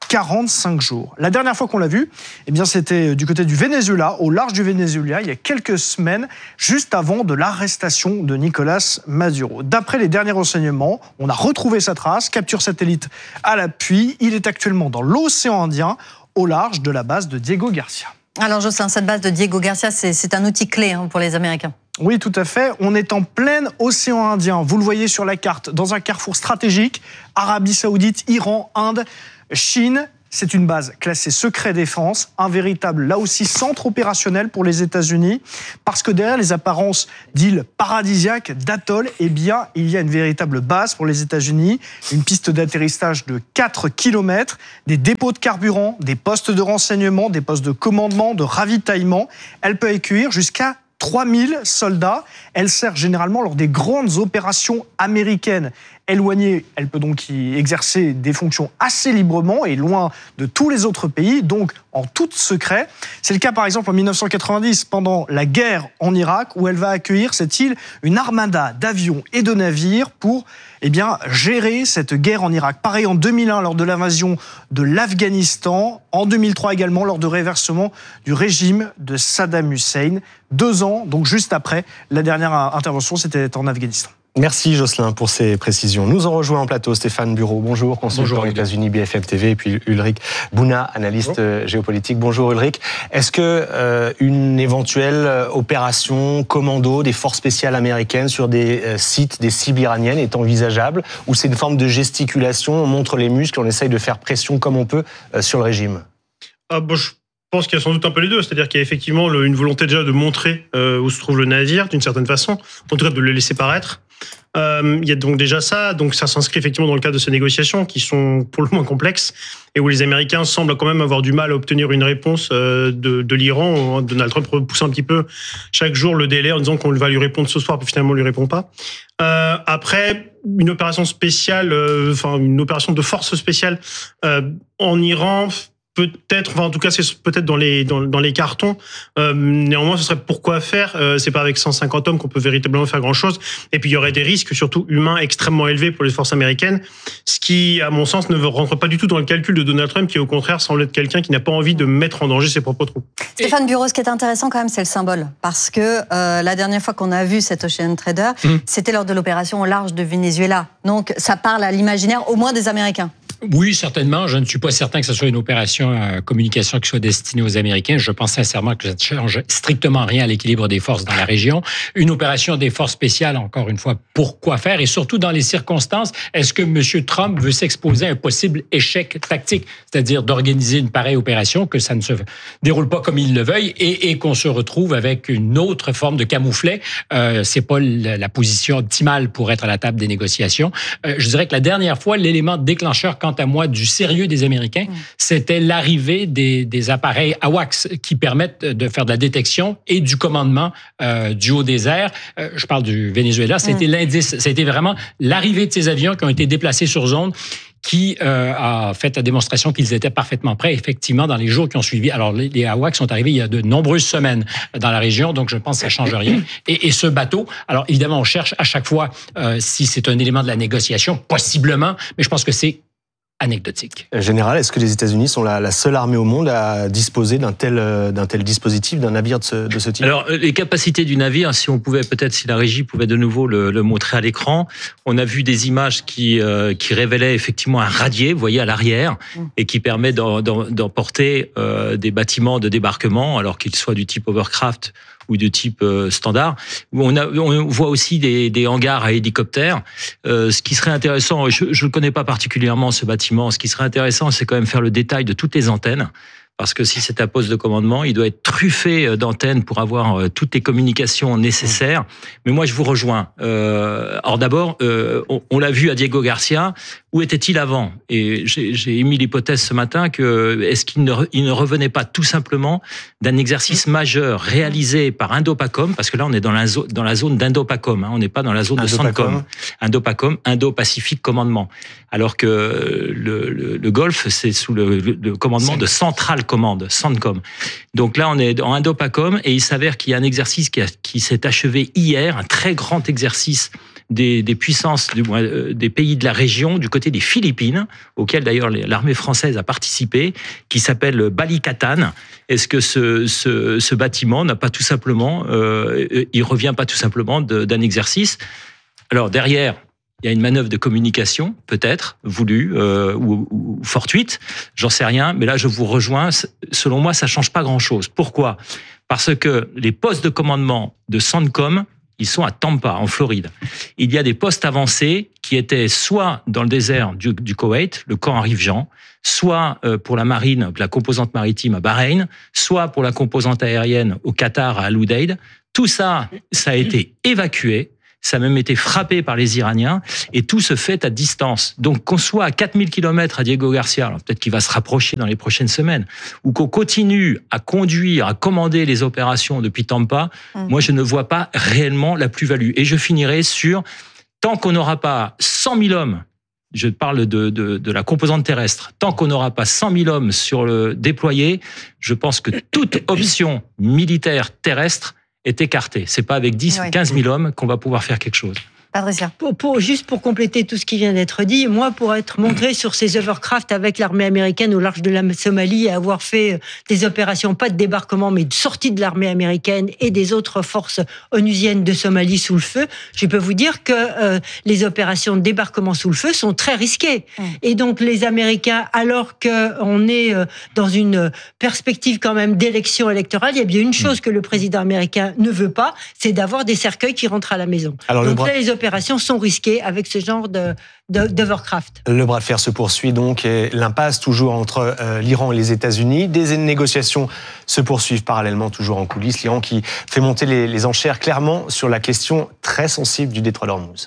45 jours. La dernière fois qu'on l'a vu, eh bien, c'était du côté du Venezuela, au large du Venezuela, il y a quelques semaines, juste avant de l'arrestation de Nicolás Maduro. D'après les derniers renseignements, on a retrouvé sa trace, capture satellite à l'appui. Il est actuellement dans l'océan Indien, au large de la base de Diego Garcia. Alors Jocelyn, cette base de Diego Garcia, c'est un outil clé pour les Américains. Oui, tout à fait. On est en plein océan Indien. Vous le voyez sur la carte, dans un carrefour stratégique. Arabie Saoudite, Iran, Inde, Chine. C'est une base classée secret défense, un véritable, là aussi, centre opérationnel pour les États-Unis. Parce que derrière les apparences d'îles paradisiaques, d'atolls, eh bien, il y a une véritable base pour les États-Unis. Une piste d'atterrissage de 4 km, des dépôts de carburant, des postes de renseignement, des postes de commandement, de ravitaillement. Elle peut accueillir jusqu'à 3000 soldats. Elle sert généralement lors des grandes opérations américaines. Éloignée, elle peut donc y exercer des fonctions assez librement et loin de tous les autres pays, donc en tout secret. C'est le cas par exemple en 1990, pendant la guerre en Irak, où elle va accueillir cette île une armada d'avions et de navires pour gérer cette guerre en Irak. Pareil en 2001 lors de l'invasion de l'Afghanistan, en 2003 également lors de réversement du régime de Saddam Hussein. 2 ans, donc juste après la dernière intervention, c'était en Afghanistan. Merci Jocelyn pour ces précisions. Nous en rejoint en plateau Stéphane Bureau. Bonjour, consultant aux États-Unis, BFM TV, et puis Ulrich Bouna, analyste géopolitique. Bonjour Ulrich. Est-ce que une éventuelle opération commando des forces spéciales américaines sur des sites, des cibles iraniennes est envisageable, ou c'est une forme de gesticulation, on montre les muscles, on essaye de faire pression comme on peut sur le régime? Je pense qu'il y a sans doute un peu les deux, c'est-à-dire qu'il y a effectivement une volonté déjà de montrer où se trouve le navire, d'une certaine façon, en tout cas de le laisser paraître. Il y a donc déjà ça, donc ça s'inscrit effectivement dans le cadre de ces négociations qui sont pour le moins complexes et où les Américains semblent quand même avoir du mal à obtenir une réponse de l'Iran. Donald Trump repousse un petit peu chaque jour le délai en disant qu'on va lui répondre ce soir, puis finalement on lui répond pas. Après, une opération spéciale, une opération de force spéciale en Iran. Peut-être, en tout cas, c'est peut-être dans les cartons. Néanmoins, ce serait pourquoi faire. C'est pas avec 150 hommes qu'on peut véritablement faire grand-chose. Et puis, il y aurait des risques, surtout humains, extrêmement élevés pour les forces américaines. Ce qui, à mon sens, ne rentre pas du tout dans le calcul de Donald Trump, qui, au contraire, semble être quelqu'un qui n'a pas envie de mettre en danger ses propres troupes. Stéphane Bureau, ce qui est intéressant quand même, c'est le symbole. Parce que la dernière fois qu'on a vu cet Ocean Trader, c'était lors de l'opération au large de Venezuela. Donc, ça parle à l'imaginaire, au moins des Américains. Oui, certainement. Je ne suis pas certain que ce soit une opération communication qui soit destinée aux Américains. Je pense sincèrement que ça ne change strictement rien à l'équilibre des forces dans la région. Une opération des forces spéciales, encore une fois, pourquoi faire? Et surtout dans les circonstances, est-ce que M. Trump veut s'exposer à un possible échec tactique? C'est-à-dire d'organiser une pareille opération, que ça ne se déroule pas comme il le veuille et qu'on se retrouve avec une autre forme de camouflet. C'est pas la position optimale pour être à la table des négociations. Je dirais que la dernière fois, l'élément déclencheur, quant à moi, du sérieux des Américains, c'était l'arrivée des appareils AWACS qui permettent de faire de la détection et du commandement du haut des airs. Je parle du Venezuela. C'était l'indice, c'était vraiment l'arrivée de ces avions qui ont été déplacés sur zone qui a fait la démonstration qu'ils étaient parfaitement prêts, effectivement, dans les jours qui ont suivi. Alors, les AWACS sont arrivés il y a de nombreuses semaines dans la région, donc je pense que ça ne change rien. Et ce bateau, alors évidemment, on cherche à chaque fois si c'est un élément de la négociation, possiblement, mais je pense que c'est anecdotique. Général, est-ce que les États-Unis sont la seule armée au monde à disposer d'un tel dispositif, d'un navire de ce type? Alors, les capacités du navire, si la régie pouvait de nouveau le montrer à l'écran, on a vu des images qui révélaient effectivement un radier, vous voyez, à l'arrière, et qui permet d'emporter des bâtiments de débarquement, alors qu'ils soient du type Hovercraft ou de type standard. On voit aussi des hangars à hélicoptères. Ce qui serait intéressant, je ne connais pas particulièrement ce bâtiment, ce qui serait intéressant, c'est quand même faire le détail de toutes les antennes. Parce que si c'est un poste de commandement, il doit être truffé d'antennes pour avoir toutes les communications nécessaires. Mais moi, je vous rejoins. Alors d'abord, on l'a vu à Diego Garcia. Où était-il avant? Et j'ai émis l'hypothèse ce matin que est-ce qu'il ne revenait pas tout simplement d'un exercice majeur réalisé par Indopacom, parce que là on est dans la zone d'Indopacom, on n'est pas dans la zone de CENTCOM. Indopacom, Indo-Pacifique Commandement. Alors que le Golfe, c'est sous le commandement de Central Command, CENTCOM. Donc là on est en Indopacom et il s'avère qu'il y a un exercice qui s'est achevé hier, un très grand exercice des puissances, des pays de la région, du côté des Philippines, auquel d'ailleurs l'armée française a participé, qui s'appelle Balikatan. Est-ce que ce bâtiment n'a pas tout simplement, il revient pas tout simplement d'un exercice? Alors derrière, il y a une manœuvre de communication, peut-être, voulue ou fortuite, j'en sais rien, mais là je vous rejoins, selon moi ça change pas grand-chose. Pourquoi ? Parce que les postes de commandement de CENTCOM, ils sont à Tampa, en Floride. Il y a des postes avancés qui étaient soit dans le désert du Koweït, le camp Arif-Jean, soit pour la marine, la composante maritime à Bahreïn, soit pour la composante aérienne au Qatar, à Al-Udeid. Tout ça, ça a été évacué. Ça a même été frappé par les Iraniens, et tout se fait à distance. Donc qu'on soit à 4000 km à Diego Garcia, alors peut-être qu'il va se rapprocher dans les prochaines semaines, ou qu'on continue à conduire, à commander les opérations depuis Tampa, moi je ne vois pas réellement la plus-value. Et je finirai sur, tant qu'on n'aura pas 100 000 hommes, je parle de la composante terrestre, tant qu'on n'aura pas 100 000 hommes sur le déployé, je pense que toute option militaire terrestre est écarté. C'est pas avec 10 ou 15 000 hommes qu'on va pouvoir faire quelque chose. Patricia. Juste pour compléter tout ce qui vient d'être dit, moi, pour être montré sur ces hovercraft avec l'armée américaine au large de la Somalie et avoir fait des opérations, pas de débarquement, mais de sortie de l'armée américaine et des autres forces onusiennes de Somalie sous le feu, je peux vous dire que les opérations de débarquement sous le feu sont très risquées. Et donc, les Américains, alors qu'on est dans une perspective quand même d'élection électorale, il y a bien une chose que le président américain ne veut pas, c'est d'avoir des cercueils qui rentrent à la maison. Alors, donc là, les opérations sont risquées avec ce genre d'overcraft. Le bras de fer se poursuit donc, et l'impasse toujours entre l'Iran et les États-Unis. Des négociations se poursuivent parallèlement, toujours en coulisses. L'Iran qui fait monter les enchères clairement sur la question très sensible du détroit d'Ormuz.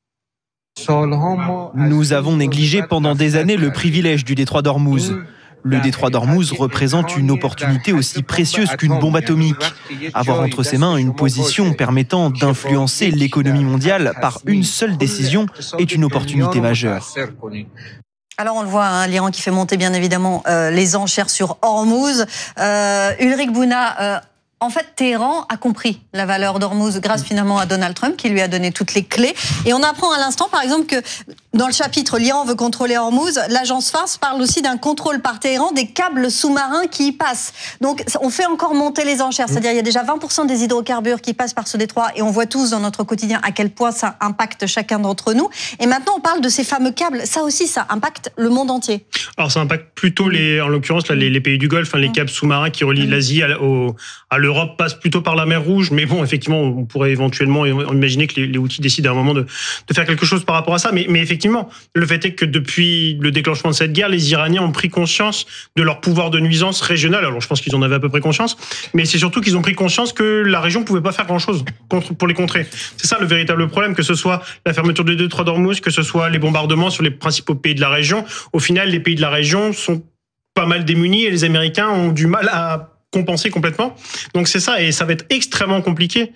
Nous avons négligé pendant des années le privilège du détroit d'Ormuz. Le détroit d'Ormuz représente une opportunité aussi précieuse qu'une bombe atomique. Avoir entre ses mains une position permettant d'influencer l'économie mondiale par une seule décision est une opportunité majeure. Alors on le voit, l'Iran qui fait monter bien évidemment les enchères sur Hormuz. Ulrich Bouna, en fait, Téhéran a compris la valeur d'Hormuz grâce finalement à Donald Trump qui lui a donné toutes les clés. Et on apprend à l'instant, par exemple, que dans le chapitre « L'Iran veut contrôler Hormuz », l'agence Fars parle aussi d'un contrôle par Téhéran des câbles sous-marins qui y passent. Donc on fait encore monter les enchères. C'est-à-dire il y a déjà 20% des hydrocarbures qui passent par ce détroit et on voit tous dans notre quotidien à quel point ça impacte chacun d'entre nous. Et maintenant on parle de ces fameux câbles. Ça aussi, ça impacte le monde entier. Alors ça impacte plutôt, en l'occurrence, là, les pays du Golfe, les câbles sous-marins qui relient l'Asie à l'Europe passe plutôt par la mer Rouge, mais bon, effectivement, on pourrait éventuellement imaginer que les Houthis décident à un moment de faire quelque chose par rapport à ça. Mais effectivement, le fait est que depuis le déclenchement de cette guerre, les Iraniens ont pris conscience de leur pouvoir de nuisance régional. Alors, je pense qu'ils en avaient à peu près conscience, mais c'est surtout qu'ils ont pris conscience que la région pouvait pas faire grand-chose pour les contrer. C'est ça le véritable problème, que ce soit la fermeture du détroit d'Ormuz, que ce soit les bombardements sur les principaux pays de la région. Au final, les pays de la région sont pas mal démunis et les Américains ont du mal à compenser complètement. Donc c'est ça, et ça va être extrêmement compliqué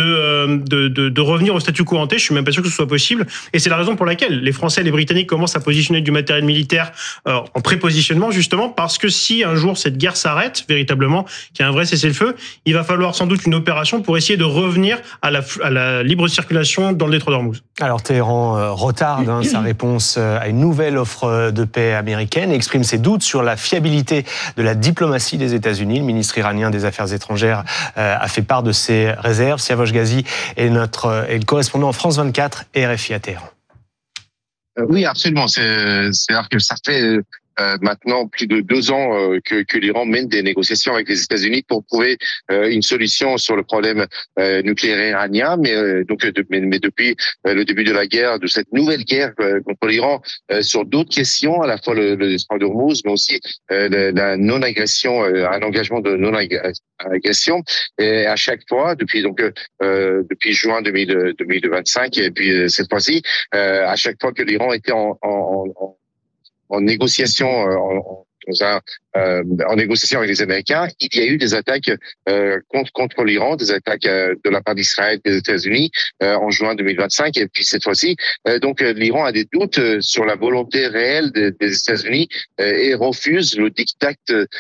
de revenir au statu quo ante. Je suis même pas sûr que ce soit possible, et c'est la raison pour laquelle les Français et les Britanniques commencent à positionner du matériel militaire en prépositionnement, justement parce que si un jour cette guerre s'arrête véritablement, qu'il y a un vrai cessez-le-feu, il va falloir sans doute une opération pour essayer de revenir à la libre circulation dans le détroit d'Ormuz. Alors Téhéran retarde sa réponse à une nouvelle offre de paix américaine et exprime ses doutes sur la fiabilité de la diplomatie des États-Unis. Le ministre iranien des Affaires étrangères a fait part de ses réserves. Siavosh Ghazi est le correspondant en France 24 et RFI à Téhéran. Oui, absolument. C'est-à-dire que ça fait maintenant plus de 2 ans que l'Iran mène des négociations avec les États-Unis pour trouver une solution sur le problème nucléaire iranien, mais depuis le début de la guerre, de cette nouvelle guerre contre l'Iran, sur d'autres questions, à la fois le détroit d'Ormuz, mais aussi la non-agression, un engagement de non-agression, et à chaque fois depuis juin 2025 et puis cette fois-ci, à chaque fois que l'Iran était en négociation dans un en négociation avec les Américains, il y a eu des attaques contre l'Iran, des attaques de la part d'Israël, des États-Unis en juin 2025, et puis cette fois-ci, donc l'Iran a des doutes sur la volonté réelle des États-Unis et refuse le diktat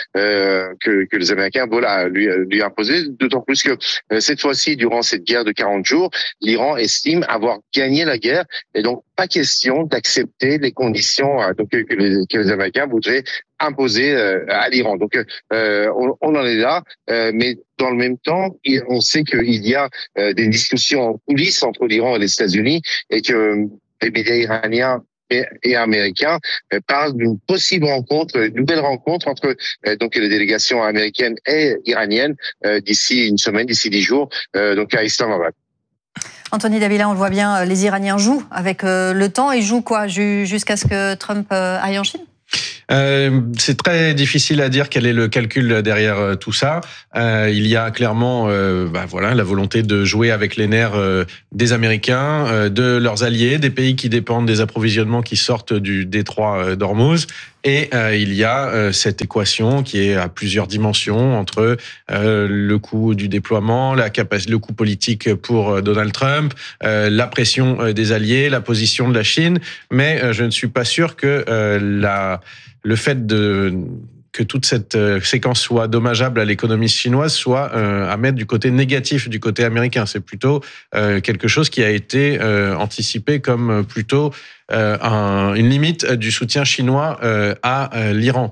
que les Américains veulent lui imposer, d'autant plus que cette fois-ci, durant cette guerre de 40 jours, l'Iran estime avoir gagné la guerre, et donc pas question d'accepter les conditions que les Américains voudraient imposer à l'Iran. Donc on en est là, mais dans le même temps, on sait qu'il y a des discussions en coulisses entre l'Iran et les États-Unis, et que les médias iraniens et américains parlent d'une possible rencontre, une nouvelle rencontre entre donc les délégations américaines et iraniennes d'ici une semaine, d'ici 10 jours, donc à Islamabad. Anthony Davila, on le voit bien, les Iraniens jouent avec le temps. Ils jouent quoi, jusqu'à ce que Trump aille en Chine ? C'est très difficile à dire quel est le calcul derrière tout ça. Il y a clairement la volonté de jouer avec les nerfs des Américains, de leurs alliés, des pays qui dépendent des approvisionnements qui sortent du détroit d'Ormuz. Et il y a cette équation qui est à plusieurs dimensions entre le coût du déploiement, le coût politique pour Donald Trump, la pression des alliés, la position de la Chine. Mais je ne suis pas sûr que le fait que toute cette séquence soit dommageable à l'économie chinoise soit à mettre du côté négatif du côté américain. C'est plutôt quelque chose qui a été anticipé comme plutôt une limite du soutien chinois à l'Iran.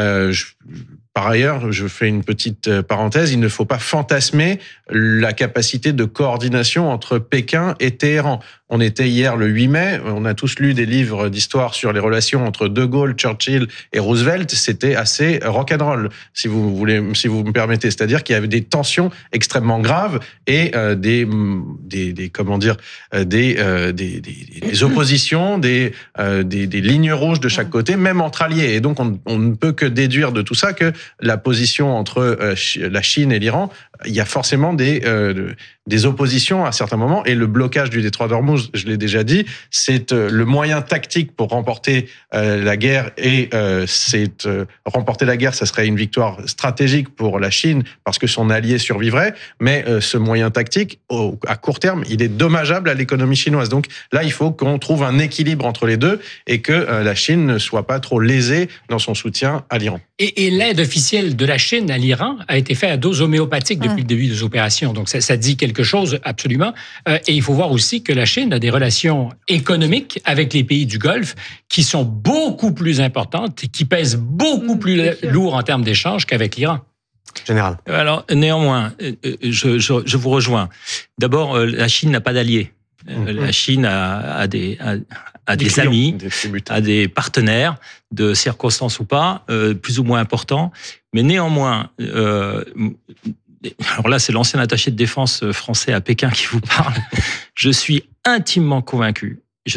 Par ailleurs, je fais une petite parenthèse, il ne faut pas fantasmer la capacité de coordination entre Pékin et Téhéran. On était hier le 8 mai, on a tous lu des livres d'histoire sur les relations entre De Gaulle, Churchill et Roosevelt, c'était assez rock'n'roll, si vous me permettez. C'est-à-dire qu'il y avait des tensions extrêmement graves et des oppositions, des lignes rouges de chaque côté, même entre alliés. Et donc, on ne peut que déduire de tout ça que la position entre la Chine et l'Iran, il y a forcément des oppositions à certains moments, et le blocage du détroit d'Ormuz, je l'ai déjà dit, c'est le moyen tactique pour remporter la guerre, et remporter la guerre, ça serait une victoire stratégique pour la Chine parce que son allié survivrait, mais ce moyen tactique, à court terme, il est dommageable à l'économie chinoise. Donc là, il faut qu'on trouve un équilibre entre les deux et que la Chine ne soit pas trop lésée dans son soutien à l'Iran. Et l'aide officielle de la Chine à l'Iran a été faite à dose homéopathique depuis le début des opérations. Donc ça dit quelque chose absolument. Et il faut voir aussi que la Chine a des relations économiques avec les pays du Golfe qui sont beaucoup plus importantes et qui pèsent beaucoup plus lourd en termes d'échanges qu'avec l'Iran. Général. Alors néanmoins, je vous rejoins. D'abord, la Chine n'a pas d'alliés. La Chine a des amis, a des partenaires de circonstances ou pas, plus ou moins importants. Mais néanmoins, alors là, c'est l'ancien attaché de défense français à Pékin qui vous parle. Je suis intimement convaincu, je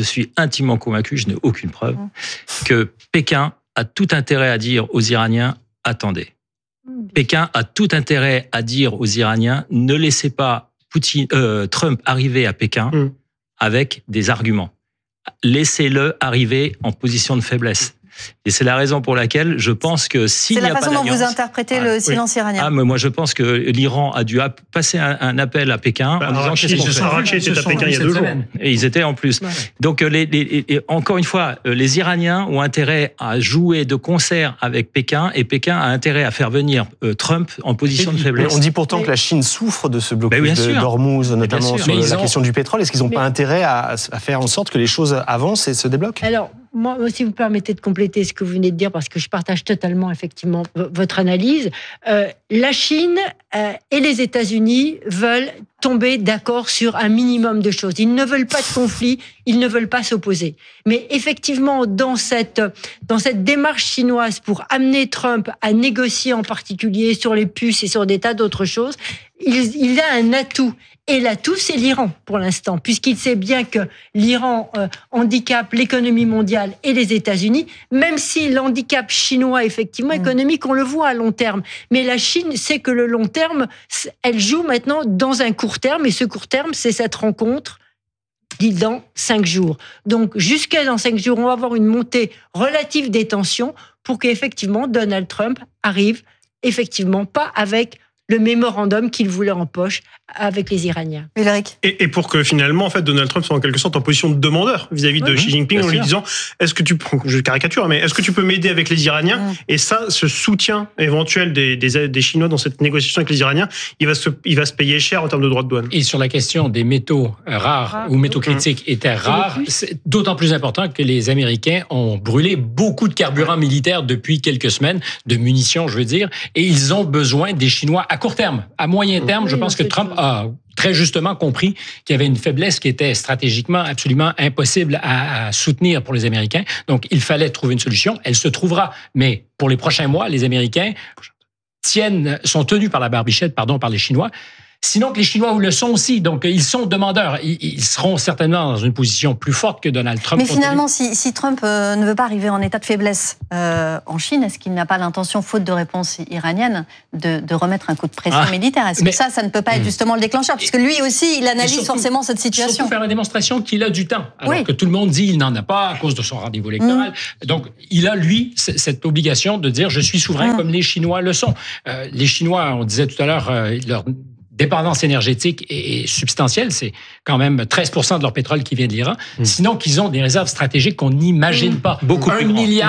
n'ai aucune preuve, que Pékin a tout intérêt à dire aux Iraniens, attendez. Pékin a tout intérêt à dire aux Iraniens, ne laissez pas Trump arriver à Pékin avec des arguments. Laissez-le arriver en position de faiblesse. Et c'est la raison pour laquelle je pense que s'il n'y a pas d'alliance... C'est la façon dont vous interprétez le silence iranien. Mais moi, je pense que l'Iran a dû passer un appel à Pékin en disant qu'est-ce qu'on fait. Arrakchi était à Pékin il y a 2 jours. Et ils étaient en plus. Ouais. Donc, encore une fois, les Iraniens ont intérêt à jouer de concert avec Pékin, et Pékin a intérêt à faire venir Trump en position de faiblesse. On dit pourtant que la Chine souffre de ce blocus d'Ormuz, notamment sur la question du pétrole. Est-ce qu'ils n'ont pas intérêt à faire en sorte que les choses avancent et se débloquent ? Alors, moi, si vous permettez de compléter ce que vous venez de dire, parce que je partage totalement, effectivement, votre analyse, la Chine et les États-Unis veulent tomber d'accord sur un minimum de choses. Ils ne veulent pas de conflit, ils ne veulent pas s'opposer. Mais effectivement, dans cette démarche chinoise pour amener Trump à négocier en particulier sur les puces et sur des tas d'autres choses, il a un atout. Et l'atout, c'est l'Iran, pour l'instant, puisqu'il sait bien que l'Iran handicape l'économie mondiale et les États-Unis, même si l'handicap chinois, effectivement, économique, on le voit à long terme. Mais la Chine sait que le long terme, elle joue maintenant dans un court terme, et ce court terme, c'est cette rencontre dit dans 5 jours. Donc, jusqu'à dans 5 jours, on va avoir une montée relative des tensions pour qu'effectivement Donald Trump arrive effectivement pas avec le mémorandum qu'il voulait en poche avec les Iraniens. Ulrich. Et pour que finalement, en fait, Donald Trump soit en quelque sorte en position de demandeur vis-à-vis de Xi Jinping en lui disant, je caricature, mais est-ce que tu peux m'aider avec les Iraniens? Et ça, ce soutien éventuel des Chinois dans cette négociation avec les Iraniens, il va se payer cher en termes de droits de douane. Et sur la question des métaux rares ou métaux critiques et terres rares, c'est d'autant plus important que les Américains ont brûlé beaucoup de carburant militaire depuis quelques semaines, de munitions, je veux dire, et ils ont besoin des Chinois à court terme. À moyen terme, je pense que Trump a très justement compris qu'il y avait une faiblesse qui était stratégiquement absolument impossible à soutenir pour les Américains. Donc, il fallait trouver une solution. Elle se trouvera. Mais pour les prochains mois, les Américains sont tenus par la barbichette, par les Chinois. Sinon que les Chinois le sont aussi. Donc, ils sont demandeurs. Ils seront certainement dans une position plus forte que Donald Trump. Mais finalement, si Trump ne veut pas arriver en état de faiblesse en Chine, est-ce qu'il n'a pas l'intention, faute de réponse iranienne, de remettre un coup de pression militaire? Est-ce que ça ne peut pas être justement le déclencheur? Puisque lui aussi, il analyse forcément cette situation. Surtout faire la démonstration qu'il a du temps. Alors que tout le monde dit qu'il n'en a pas à cause de son rendez-vous électoral. Donc, il a, lui, cette obligation de dire « je suis souverain » comme les Chinois le sont. Les Chinois, on disait tout à l'heure, leur dépendance énergétique est substantielle, c'est quand même 13% de leur pétrole qui vient de l'Iran. Sinon qu'ils ont des réserves stratégiques qu'on n'imagine pas. Beaucoup plus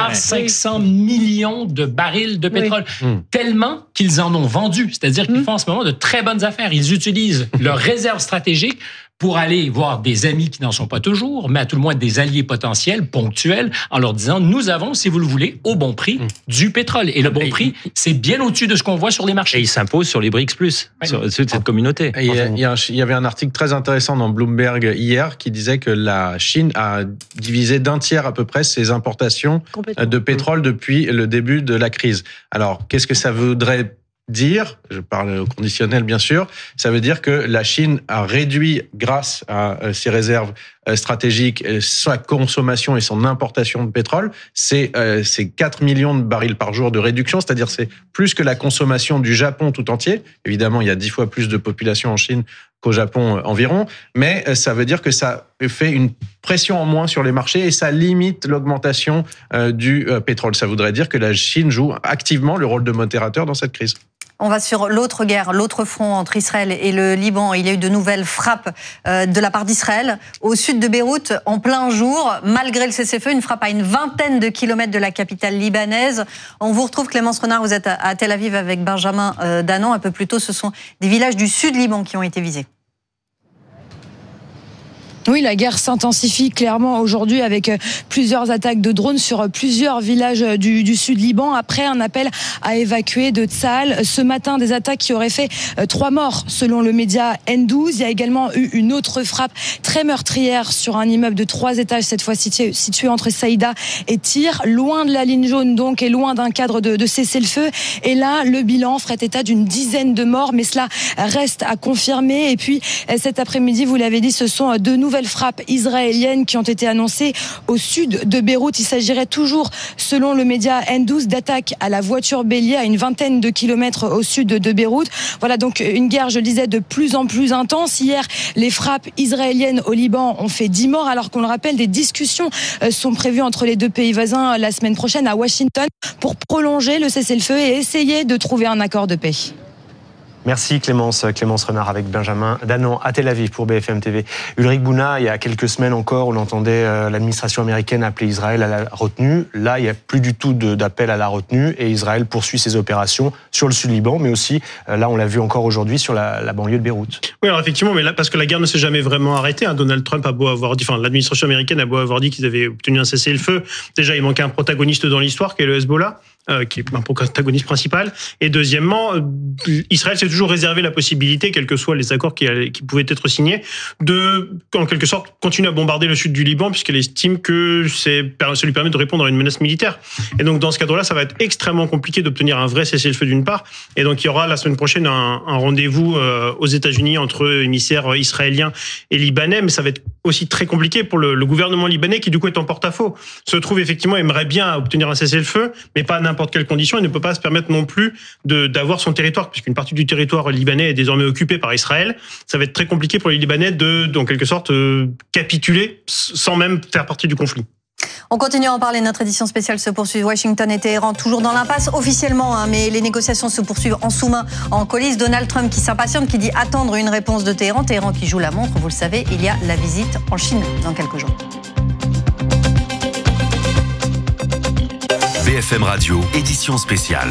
1,5 milliard de barils de pétrole. Tellement qu'ils en ont vendu. C'est-à-dire qu'ils font en ce moment de très bonnes affaires. Ils utilisent leurs réserves stratégiques pour aller voir des amis qui n'en sont pas toujours, mais à tout le moins des alliés potentiels, ponctuels, en leur disant, nous avons, si vous le voulez, au bon prix, du pétrole. Et le bon prix, c'est bien au-dessus de ce qu'on voit sur les marchés. Et il s'impose sur les BRICS+, sur cette communauté. Il y avait un article très intéressant dans Bloomberg hier qui disait que la Chine a divisé d'un tiers à peu près ses importations de pétrole depuis le début de la crise. Alors, qu'est-ce que ça voudrait dire, je parle au conditionnel bien sûr, ça veut dire que la Chine a réduit, grâce à ses réserves stratégiques, sa consommation et son importation de pétrole. C'est 4 millions de barils par jour de réduction, c'est-à-dire c'est plus que la consommation du Japon tout entier. Évidemment, il y a 10 fois plus de population en Chine qu'au Japon environ, mais ça veut dire que ça fait une pression en moins sur les marchés et ça limite l'augmentation du pétrole. Ça voudrait dire que la Chine joue activement le rôle de modérateur dans cette crise. On va sur l'autre guerre, l'autre front entre Israël et le Liban. Il y a eu de nouvelles frappes de la part d'Israël au sud de Beyrouth en plein jour. Malgré le cessez-le-feu, une frappe à une vingtaine de kilomètres de la capitale libanaise. On vous retrouve, Clémence Renard, vous êtes à Tel Aviv avec Benjamin Danan. Un peu plus tôt, ce sont des villages du sud Liban qui ont été visés. Oui, la guerre s'intensifie clairement aujourd'hui avec plusieurs attaques de drones sur plusieurs villages du sud Liban après un appel à évacuer de Tsahal. Ce matin, des attaques qui auraient fait 3 morts selon le média N12. Il y a également eu une autre frappe très meurtrière sur un immeuble de 3 étages, cette fois situé entre Saïda et Tyr, loin de la ligne jaune donc et loin d'un cadre de cessez-le-feu. Et là, le bilan ferait état d'une dizaine de morts, mais cela reste à confirmer. Et puis cet après-midi, vous l'avez dit, ce sont de nouvelles frappes israéliennes qui ont été annoncées au sud de Beyrouth. Il s'agirait toujours, selon le média N12, d'attaques à la voiture bélier à une vingtaine de kilomètres au sud de Beyrouth. Voilà donc une guerre, je le disais, de plus en plus intense. Hier, les frappes israéliennes au Liban ont fait 10 morts, alors qu'on le rappelle, des discussions sont prévues entre les deux pays voisins la semaine prochaine à Washington pour prolonger le cessez-le-feu et essayer de trouver un accord de paix. Merci Clémence Renard avec Benjamin Danan à Tel Aviv pour BFM TV. Ulrich Bouna, il y a quelques semaines encore, on entendait l'administration américaine appeler Israël à la retenue. Là, il n'y a plus du tout d'appel à la retenue et Israël poursuit ses opérations sur le sud Liban, mais aussi, là on l'a vu encore aujourd'hui, sur la banlieue de Beyrouth. Oui, alors effectivement, mais là, parce que la guerre ne s'est jamais vraiment arrêtée. Donald Trump a beau avoir dit, l'administration américaine a beau avoir dit qu'ils avaient obtenu un cessez-le-feu. Déjà, il manquait un protagoniste dans l'histoire, qui est le Hezbollah. Qui est un protagoniste principal. Et deuxièmement, Israël s'est toujours réservé la possibilité, quels que soient les accords qui pouvaient être signés, de, en quelque sorte, continuer à bombarder le sud du Liban, puisqu'elle estime que ça lui permet de répondre à une menace militaire. Et donc, dans ce cadre-là, ça va être extrêmement compliqué d'obtenir un vrai cessez-le-feu d'une part. Et donc, il y aura la semaine prochaine un rendez-vous aux États-Unis entre émissaires israéliens et libanais, mais ça va être aussi très compliqué pour le gouvernement libanais qui, du coup, est en porte-à-faux. Se trouve, effectivement, aimerait bien obtenir un cessez-le-feu, mais pas n'importe n'importe quelle condition et ne peut pas se permettre non plus d'avoir son territoire, puisqu'une partie du territoire libanais est désormais occupée par Israël. Ça va être très compliqué pour les Libanais de en quelque sorte, capituler sans même faire partie du conflit. On continue à en parler, notre édition spéciale se poursuit. Washington et Téhéran toujours dans l'impasse officiellement, mais les négociations se poursuivent en sous-main, en coulisses. Donald Trump qui s'impatiente, qui dit attendre une réponse de Téhéran. Téhéran qui joue la montre, vous le savez, il y a la visite en Chine dans quelques jours. BFM Radio, édition spéciale.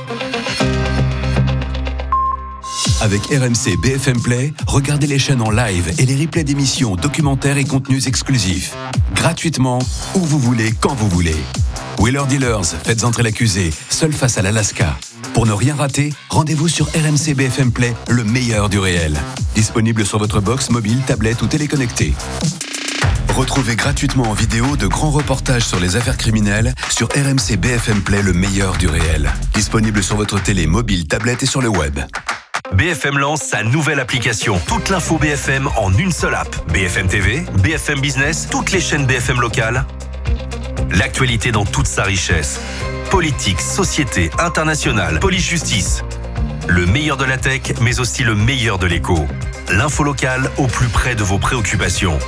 Avec RMC BFM Play, regardez les chaînes en live et les replays d'émissions, documentaires et contenus exclusifs. Gratuitement, où vous voulez, quand vous voulez. Wheeler Dealers, faites entrer l'accusé, seul face à l'Alaska. Pour ne rien rater, rendez-vous sur RMC BFM Play, le meilleur du réel. Disponible sur votre box, mobile, tablette ou téléconnecté. Retrouvez gratuitement en vidéo de grands reportages sur les affaires criminelles sur RMC BFM Play, le meilleur du réel. Disponible sur votre télé, mobile, tablette et sur le web. BFM lance sa nouvelle application. Toute l'info BFM en une seule app. BFM TV, BFM Business, toutes les chaînes BFM locales. L'actualité dans toute sa richesse. Politique, société, internationale, police-justice. Le meilleur de la tech, mais aussi le meilleur de l'écho. L'info locale au plus près de vos préoccupations.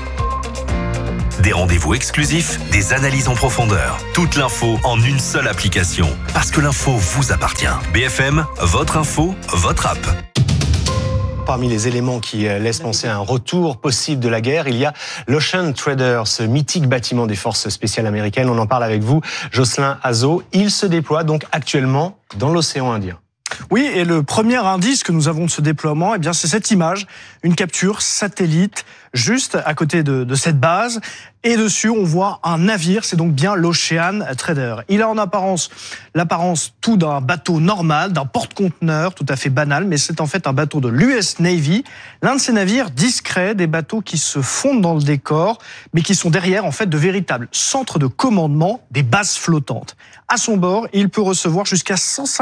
Des rendez-vous exclusifs, des analyses en profondeur. Toute l'info en une seule application. Parce que l'info vous appartient. BFM, votre info, votre app. Parmi les éléments qui laissent penser à un retour possible de la guerre, il y a l'Ocean Trader, ce mythique bâtiment des forces spéciales américaines. On en parle avec vous, Jocelyn Azzo. Il se déploie donc actuellement dans l'océan Indien. Oui, et le premier indice que nous avons de ce déploiement, eh bien, c'est cette image, une capture satellite juste à côté de cette base. Et dessus, on voit un navire, c'est donc bien l'Ocean Trader. Il a en apparence l'apparence tout d'un bateau normal, d'un porte-conteneur tout à fait banal, mais c'est en fait un bateau de l'US Navy, l'un de ces navires discrets, des bateaux qui se fondent dans le décor, mais qui sont derrière en fait de véritables centres de commandement, des bases flottantes. À son bord, il peut recevoir jusqu'à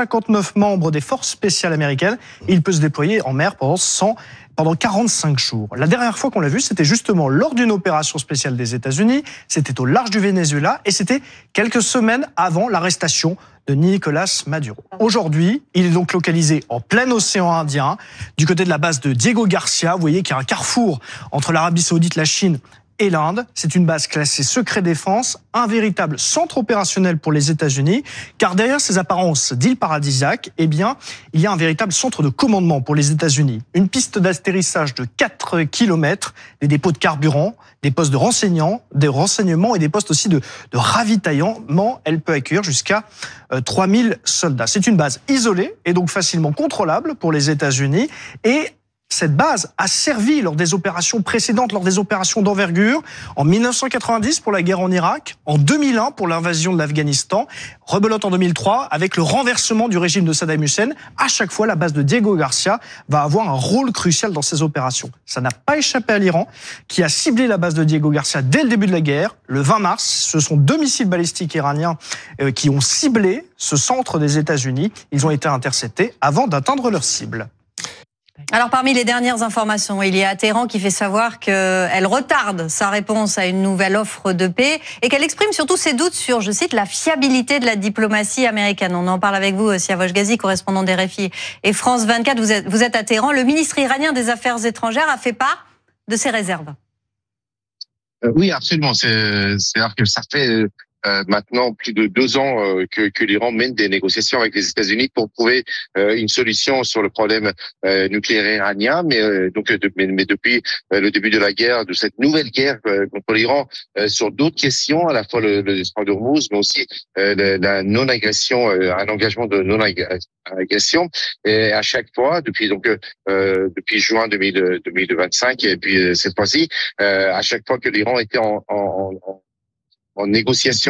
159 membres des forces spéciales américaines. Il peut se déployer en mer pendant 45 jours. La dernière fois qu'on l'a vu, c'était justement lors d'une opération spéciale des États-Unis, c'était au large du Venezuela, et c'était quelques semaines avant l'arrestation de Nicolás Maduro. Aujourd'hui, il est donc localisé en plein océan Indien, du côté de la base de Diego Garcia. Vous voyez qu'il y a un carrefour entre l'Arabie Saoudite, la Chine et l'Inde. C'est une base classée secret défense, un véritable centre opérationnel pour les États-Unis, car derrière ces apparences d'îles paradisiaques, eh bien, il y a un véritable centre de commandement pour les États-Unis. Une piste d'atterrissage de 4 km, des dépôts de carburant, des postes de renseignement et des postes aussi de ravitaillement. Elle peut accueillir jusqu'à 3000 soldats. C'est une base isolée et donc facilement contrôlable pour les États-Unis, et cette base a servi lors des opérations précédentes, lors des opérations d'envergure, en 1990 pour la guerre en Irak, en 2001 pour l'invasion de l'Afghanistan, rebelote en 2003 avec le renversement du régime de Saddam Hussein. À chaque fois, la base de Diego Garcia va avoir un rôle crucial dans ces opérations. Ça n'a pas échappé à l'Iran, qui a ciblé la base de Diego Garcia dès le début de la guerre. Le 20 mars, ce sont 2 missiles balistiques iraniens qui ont ciblé ce centre des États-Unis. Ils ont été interceptés avant d'atteindre leur cible. Alors, parmi les dernières informations, il y a Téhéran qui fait savoir qu'elle retarde sa réponse à une nouvelle offre de paix et qu'elle exprime surtout ses doutes sur, je cite, la fiabilité de la diplomatie américaine. On en parle avec vous, Siavosh Ghazi, correspondant d'RFI et France 24. Vous êtes à Téhéran. Le ministre iranien des Affaires étrangères a fait part de ses réserves. Oui, absolument. C'est-à-dire que ça fait maintenant plus de 2 ans que l'Iran mène des négociations avec les États-Unis pour trouver une solution sur le problème nucléaire iranien, mais depuis le début de la guerre, de cette nouvelle guerre contre l'Iran, sur d'autres questions, à la fois le détroit d'Ormuz, mais aussi la non-agression, un engagement de non-agression. Et à chaque fois, depuis juin 2025, et puis cette fois-ci, à chaque fois que l'Iran était en négociation,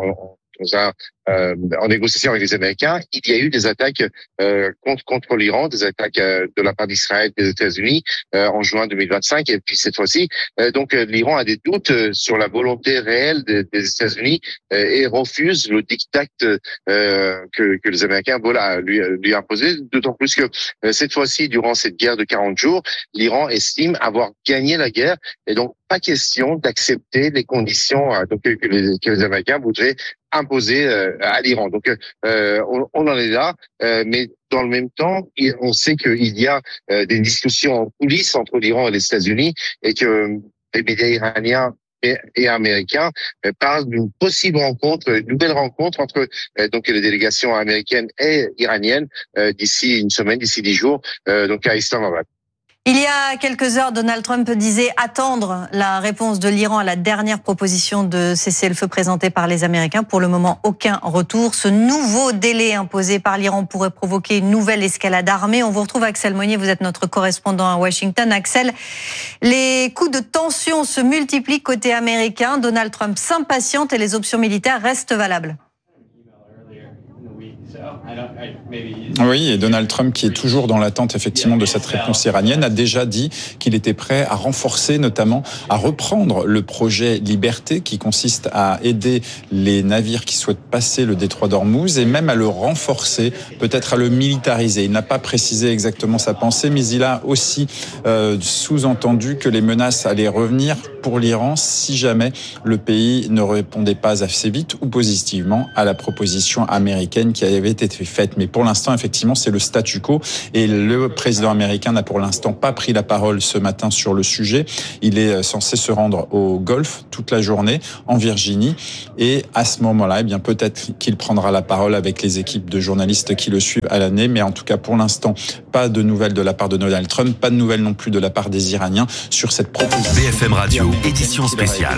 en négociation avec les Américains, il y a eu des attaques contre l'Iran, des attaques de la part d'Israël et des États-Unis en juin 2025. Et puis cette fois-ci, donc l'Iran a des doutes sur la volonté réelle des États-Unis et refuse le diktat que les Américains veulent lui imposer. D'autant plus que cette fois-ci, durant cette guerre de 40 jours, l'Iran estime avoir gagné la guerre, et donc pas question d'accepter les conditions que les Américains voudraient imposer à l'Iran. Donc on en est là, mais dans le même temps, on sait qu'il y a des discussions en coulisses entre l'Iran et les États-Unis et que les médias iraniens et américains parlent d'une possible rencontre, une nouvelle rencontre entre donc les délégations américaines et iraniennes d'ici une semaine, d'ici 10 jours, donc à Islamabad. Il y a quelques heures, Donald Trump disait attendre la réponse de l'Iran à la dernière proposition de cessez-le-feu présentée par les Américains. Pour le moment, aucun retour. Ce nouveau délai imposé par l'Iran pourrait provoquer une nouvelle escalade armée. On vous retrouve, Axel Monnier, vous êtes notre correspondant à Washington. Axel, les coups de tension se multiplient côté américain. Donald Trump s'impatiente et les options militaires restent valables. Oui, et Donald Trump, qui est toujours dans l'attente effectivement de cette réponse iranienne, a déjà dit qu'il était prêt à renforcer, notamment à reprendre le projet Liberté, qui consiste à aider les navires qui souhaitent passer le détroit d'Ormuz, et même à le renforcer, peut-être à le militariser. Il n'a pas précisé exactement sa pensée, mais il a aussi sous-entendu que les menaces allaient revenir pour l'Iran si jamais le pays ne répondait pas assez vite ou positivement à la proposition américaine qui avait été faite. Mais pour l'instant, effectivement, c'est le statu quo et le président américain n'a pour l'instant pas pris la parole ce matin sur le sujet. Il est censé se rendre au Golfe toute la journée, en Virginie, et à ce moment-là, eh bien, peut-être qu'il prendra la parole avec les équipes de journalistes qui le suivent à l'année, mais en tout cas, pour l'instant, pas de nouvelles de la part de Donald Trump, pas de nouvelles non plus de la part des Iraniens sur cette proposition. BFM Radio, édition spéciale.